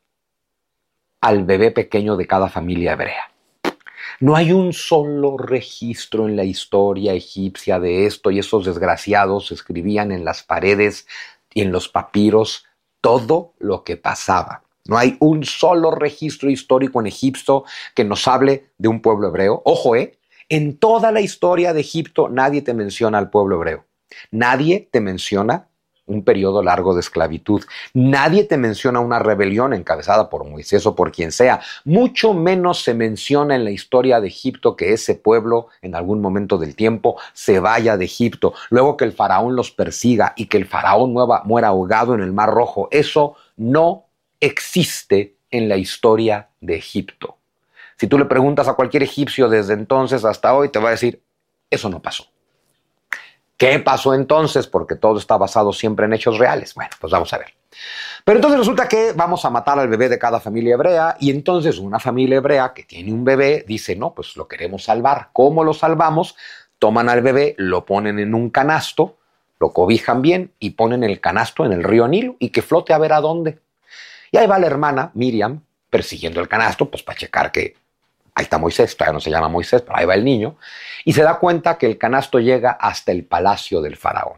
al bebé pequeño de cada familia hebrea. No hay un solo registro en la historia egipcia de esto, y esos desgraciados escribían en las paredes y en los papiros todo lo que pasaba. No hay un solo registro histórico en Egipto que nos hable de un pueblo hebreo. Ojo, ¿eh? En toda la historia de Egipto nadie te menciona al pueblo hebreo. Nadie te menciona un periodo largo de esclavitud. Nadie te menciona una rebelión encabezada por Moisés o por quien sea. Mucho menos se menciona en la historia de Egipto que ese pueblo en algún momento del tiempo se vaya de Egipto, luego que el faraón los persiga y que el faraón muera, muera ahogado en el Mar Rojo. Eso no existe en la historia de Egipto. Si tú le preguntas a cualquier egipcio desde entonces hasta hoy, te va a decir: eso no pasó. ¿Qué pasó entonces? Porque todo está basado siempre en hechos reales. Bueno, pues vamos a ver. Pero entonces resulta que vamos a matar al bebé de cada familia hebrea, y entonces una familia hebrea que tiene un bebé dice: no, pues lo queremos salvar. ¿Cómo lo salvamos? Toman al bebé, lo ponen en un canasto, lo cobijan bien y ponen el canasto en el río Nilo y que flote a ver a dónde. Y ahí va la hermana Miriam persiguiendo el canasto, pues para checar que ahí está Moisés, todavía no se llama Moisés, pero ahí va el niño, y se da cuenta que el canasto llega hasta el palacio del faraón,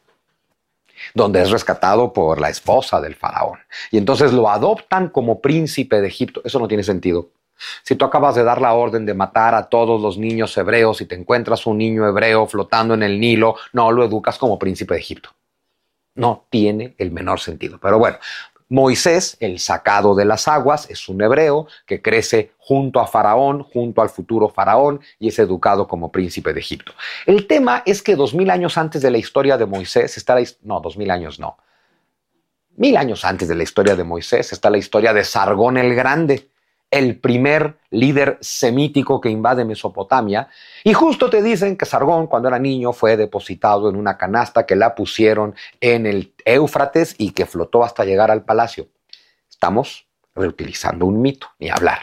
donde es rescatado por la esposa del faraón. Y entonces lo adoptan como príncipe de Egipto. Eso no tiene sentido. Si tú acabas de dar la orden de matar a todos los niños hebreos y te encuentras un niño hebreo flotando en el Nilo, no lo educas como príncipe de Egipto. No tiene el menor sentido. Pero bueno, Moisés, el sacado de las aguas, es un hebreo que crece junto a Faraón, junto al futuro Faraón, y es educado como príncipe de Egipto. El tema es que dos mil años antes de la historia de Moisés está la... No, dos mil años no. Mil años antes de la historia de Moisés está la historia de Sargón el Grande, el primer líder semítico que invade Mesopotamia. Y justo te dicen que Sargón, cuando era niño, fue depositado en una canasta que la pusieron en el Éufrates y que flotó hasta llegar al palacio. Estamos reutilizando un mito, ni hablar.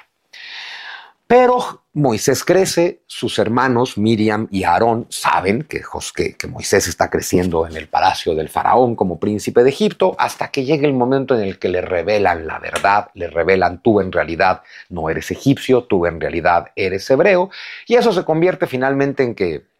Pero Moisés crece, sus hermanos Miriam y Aarón saben que, que, que Moisés está creciendo en el palacio del faraón como príncipe de Egipto, hasta que llega el momento en el que le revelan la verdad, le revelan: tú en realidad no eres egipcio, tú en realidad eres hebreo, y eso se convierte finalmente en que,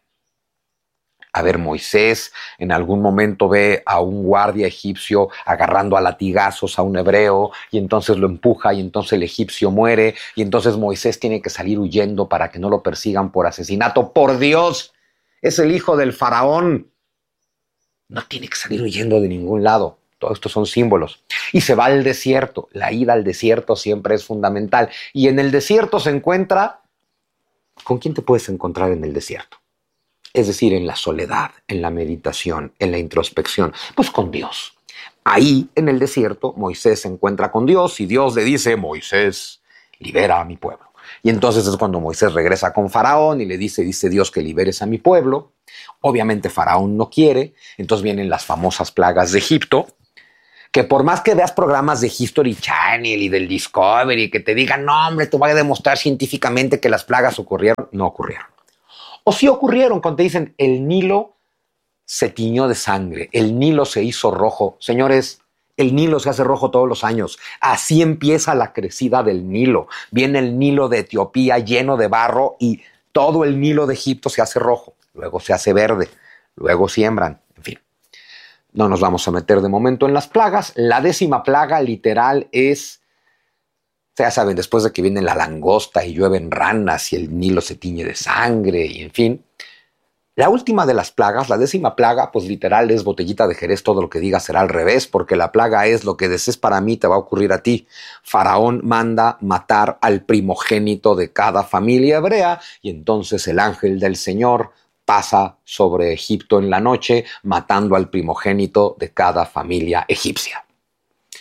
a ver, Moisés en algún momento ve a un guardia egipcio agarrando a latigazos a un hebreo y entonces lo empuja y entonces el egipcio muere y entonces Moisés tiene que salir huyendo para que no lo persigan por asesinato. ¡Por Dios! Es el hijo del faraón. No tiene que salir huyendo de ningún lado. Todo esto son símbolos. Y se va al desierto. La ida al desierto siempre es fundamental. Y en el desierto se encuentra... ¿Con quién te puedes encontrar en el desierto? Es decir, en la soledad, en la meditación, en la introspección, pues con Dios. Ahí, en el desierto, Moisés se encuentra con Dios y Dios le dice: Moisés, libera a mi pueblo. Y entonces es cuando Moisés regresa con Faraón y le dice, dice Dios que liberes a mi pueblo. Obviamente Faraón no quiere, entonces vienen las famosas plagas de Egipto, que por más que veas programas de History Channel y del Discovery que te digan: no, hombre, te voy a demostrar científicamente que las plagas ocurrieron, no ocurrieron. O sí ocurrieron cuando te dicen: el Nilo se tiñó de sangre, el Nilo se hizo rojo. Señores, el Nilo se hace rojo todos los años. Así empieza la crecida del Nilo. Viene el Nilo de Etiopía lleno de barro y todo el Nilo de Egipto se hace rojo. Luego se hace verde, luego siembran, en fin. No nos vamos a meter de momento en las plagas. La décima plaga literal es... Ya saben, después de que viene la langosta y llueven ranas y el Nilo se tiñe de sangre y en fin. La última de las plagas, la décima plaga, pues literal es botellita de Jerez, todo lo que diga será al revés, porque la plaga es: lo que desees para mí te va a ocurrir a ti. Faraón manda matar al primogénito de cada familia hebrea y entonces el ángel del Señor pasa sobre Egipto en la noche matando al primogénito de cada familia egipcia.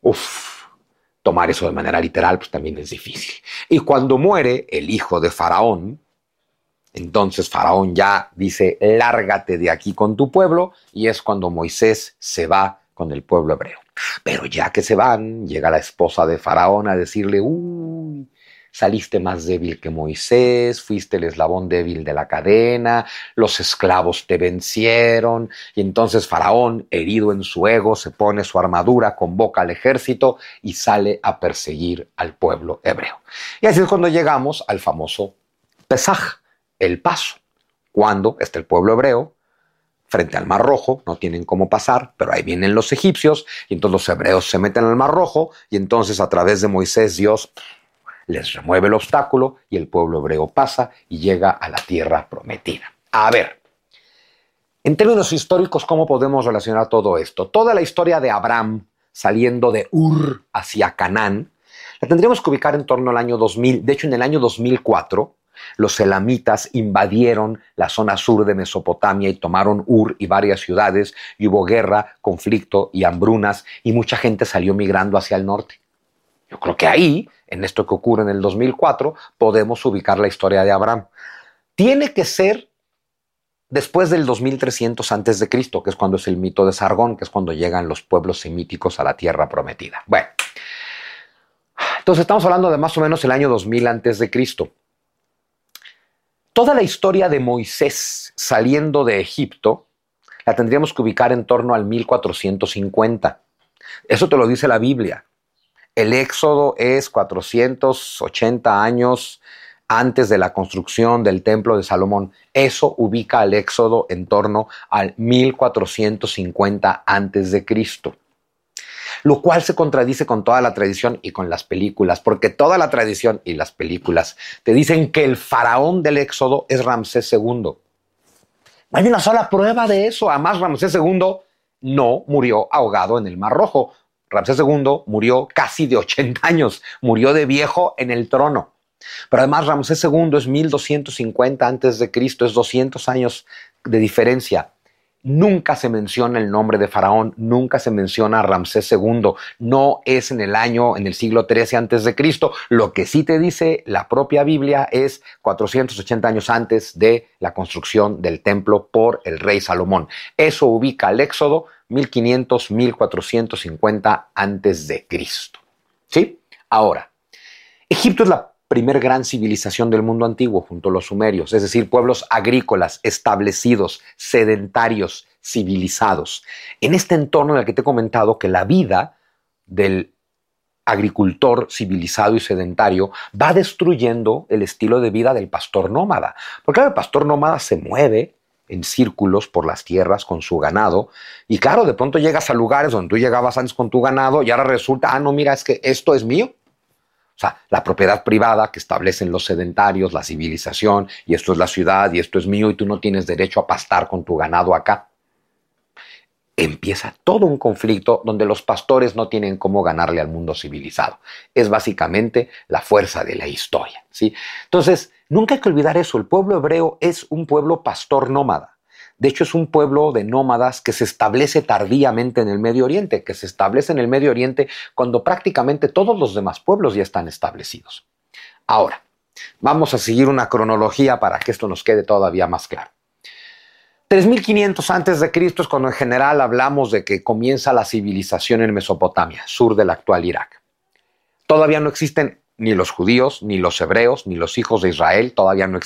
Uf, tomar eso de manera literal pues también es difícil. Y cuando muere el hijo de Faraón, entonces Faraón ya dice, lárgate de aquí con tu pueblo, y es cuando Moisés se va con el pueblo hebreo. Pero ya que se van, llega la esposa de Faraón a decirle, uy, saliste más débil que Moisés, fuiste el eslabón débil de la cadena, los esclavos te vencieron, y entonces Faraón, herido en su ego, se pone su armadura, convoca al ejército y sale a perseguir al pueblo hebreo. Y así es cuando llegamos al famoso Pesaj, el paso, cuando está el pueblo hebreo frente al Mar Rojo, no tienen cómo pasar, pero ahí vienen los egipcios, y entonces los hebreos se meten al Mar Rojo, y entonces a través de Moisés Dios les remueve el obstáculo, y el pueblo hebreo pasa y llega a la tierra prometida. A ver, en términos históricos, ¿cómo podemos relacionar todo esto? Toda la historia de Abraham saliendo de Ur hacia Canaán, la tendríamos que ubicar en torno al año dos mil. De hecho, en el año dos mil cuatro, los elamitas invadieron la zona sur de Mesopotamia y tomaron Ur y varias ciudades, y hubo guerra, conflicto y hambrunas, y mucha gente salió migrando hacia el norte. Yo creo que ahí, en esto que ocurre en el dos mil cuatro, podemos ubicar la historia de Abraham. Tiene que ser después del dos mil trescientos antes de Cristo, que es cuando es el mito de Sargón, que es cuando llegan los pueblos semíticos a la tierra prometida. Bueno, entonces estamos hablando de más o menos el año dos mil antes de Cristo. Toda la historia de Moisés saliendo de Egipto la tendríamos que ubicar en torno al mil cuatrocientos cincuenta. Eso te lo dice la Biblia. El Éxodo es cuatrocientos ochenta años antes de la construcción del Templo de Salomón. Eso ubica al Éxodo en torno al mil cuatrocientos cincuenta antes de Cristo. Lo cual se contradice con toda la tradición y con las películas, porque toda la tradición y las películas te dicen que el faraón del Éxodo es Ramsés segundo. No hay una sola prueba de eso. Además, Ramsés segundo no murió ahogado en el Mar Rojo. Ramsés segundo murió casi de ochenta años, murió de viejo en el trono. Pero además Ramsés segundo es mil doscientos cincuenta antes de Cristo, es doscientos años de diferencia. Nunca se menciona el nombre de Faraón, nunca se menciona a Ramsés segundo, no es en el año, en el siglo trece antes de Cristo. Lo que sí te dice la propia Biblia es cuatrocientos ochenta años antes de la construcción del templo por el rey Salomón. Eso ubica al Éxodo mil quinientos, mil cuatrocientos cincuenta antes de Cristo. ¿Sí? Ahora, Egipto es la primer gran civilización del mundo antiguo junto a los sumerios, es decir, pueblos agrícolas, establecidos, sedentarios, civilizados. En este entorno en el que te he comentado que la vida del agricultor civilizado y sedentario va destruyendo el estilo de vida del pastor nómada. Porque claro, el pastor nómada se mueve en círculos por las tierras con su ganado, y claro, de pronto llegas a lugares donde tú llegabas antes con tu ganado y ahora resulta, ah, no, mira, es que esto es mío. O sea, la propiedad privada que establecen los sedentarios, la civilización, y esto es la ciudad, y esto es mío, y tú no tienes derecho a pastar con tu ganado acá. Empieza todo un conflicto donde los pastores no tienen cómo ganarle al mundo civilizado. Es básicamente la fuerza de la historia, ¿sí? Entonces, nunca hay que olvidar eso. El pueblo hebreo es un pueblo pastor nómada. De hecho, es un pueblo de nómadas que se establece tardíamente en el Medio Oriente, que se establece en el Medio Oriente cuando prácticamente todos los demás pueblos ya están establecidos. Ahora, vamos a seguir una cronología para que esto nos quede todavía más claro. tres mil quinientos antes de Cristo es cuando en general hablamos de que comienza la civilización en Mesopotamia, sur del actual Irak. Todavía no existen ni los judíos, ni los hebreos, ni los hijos de Israel, todavía no existen.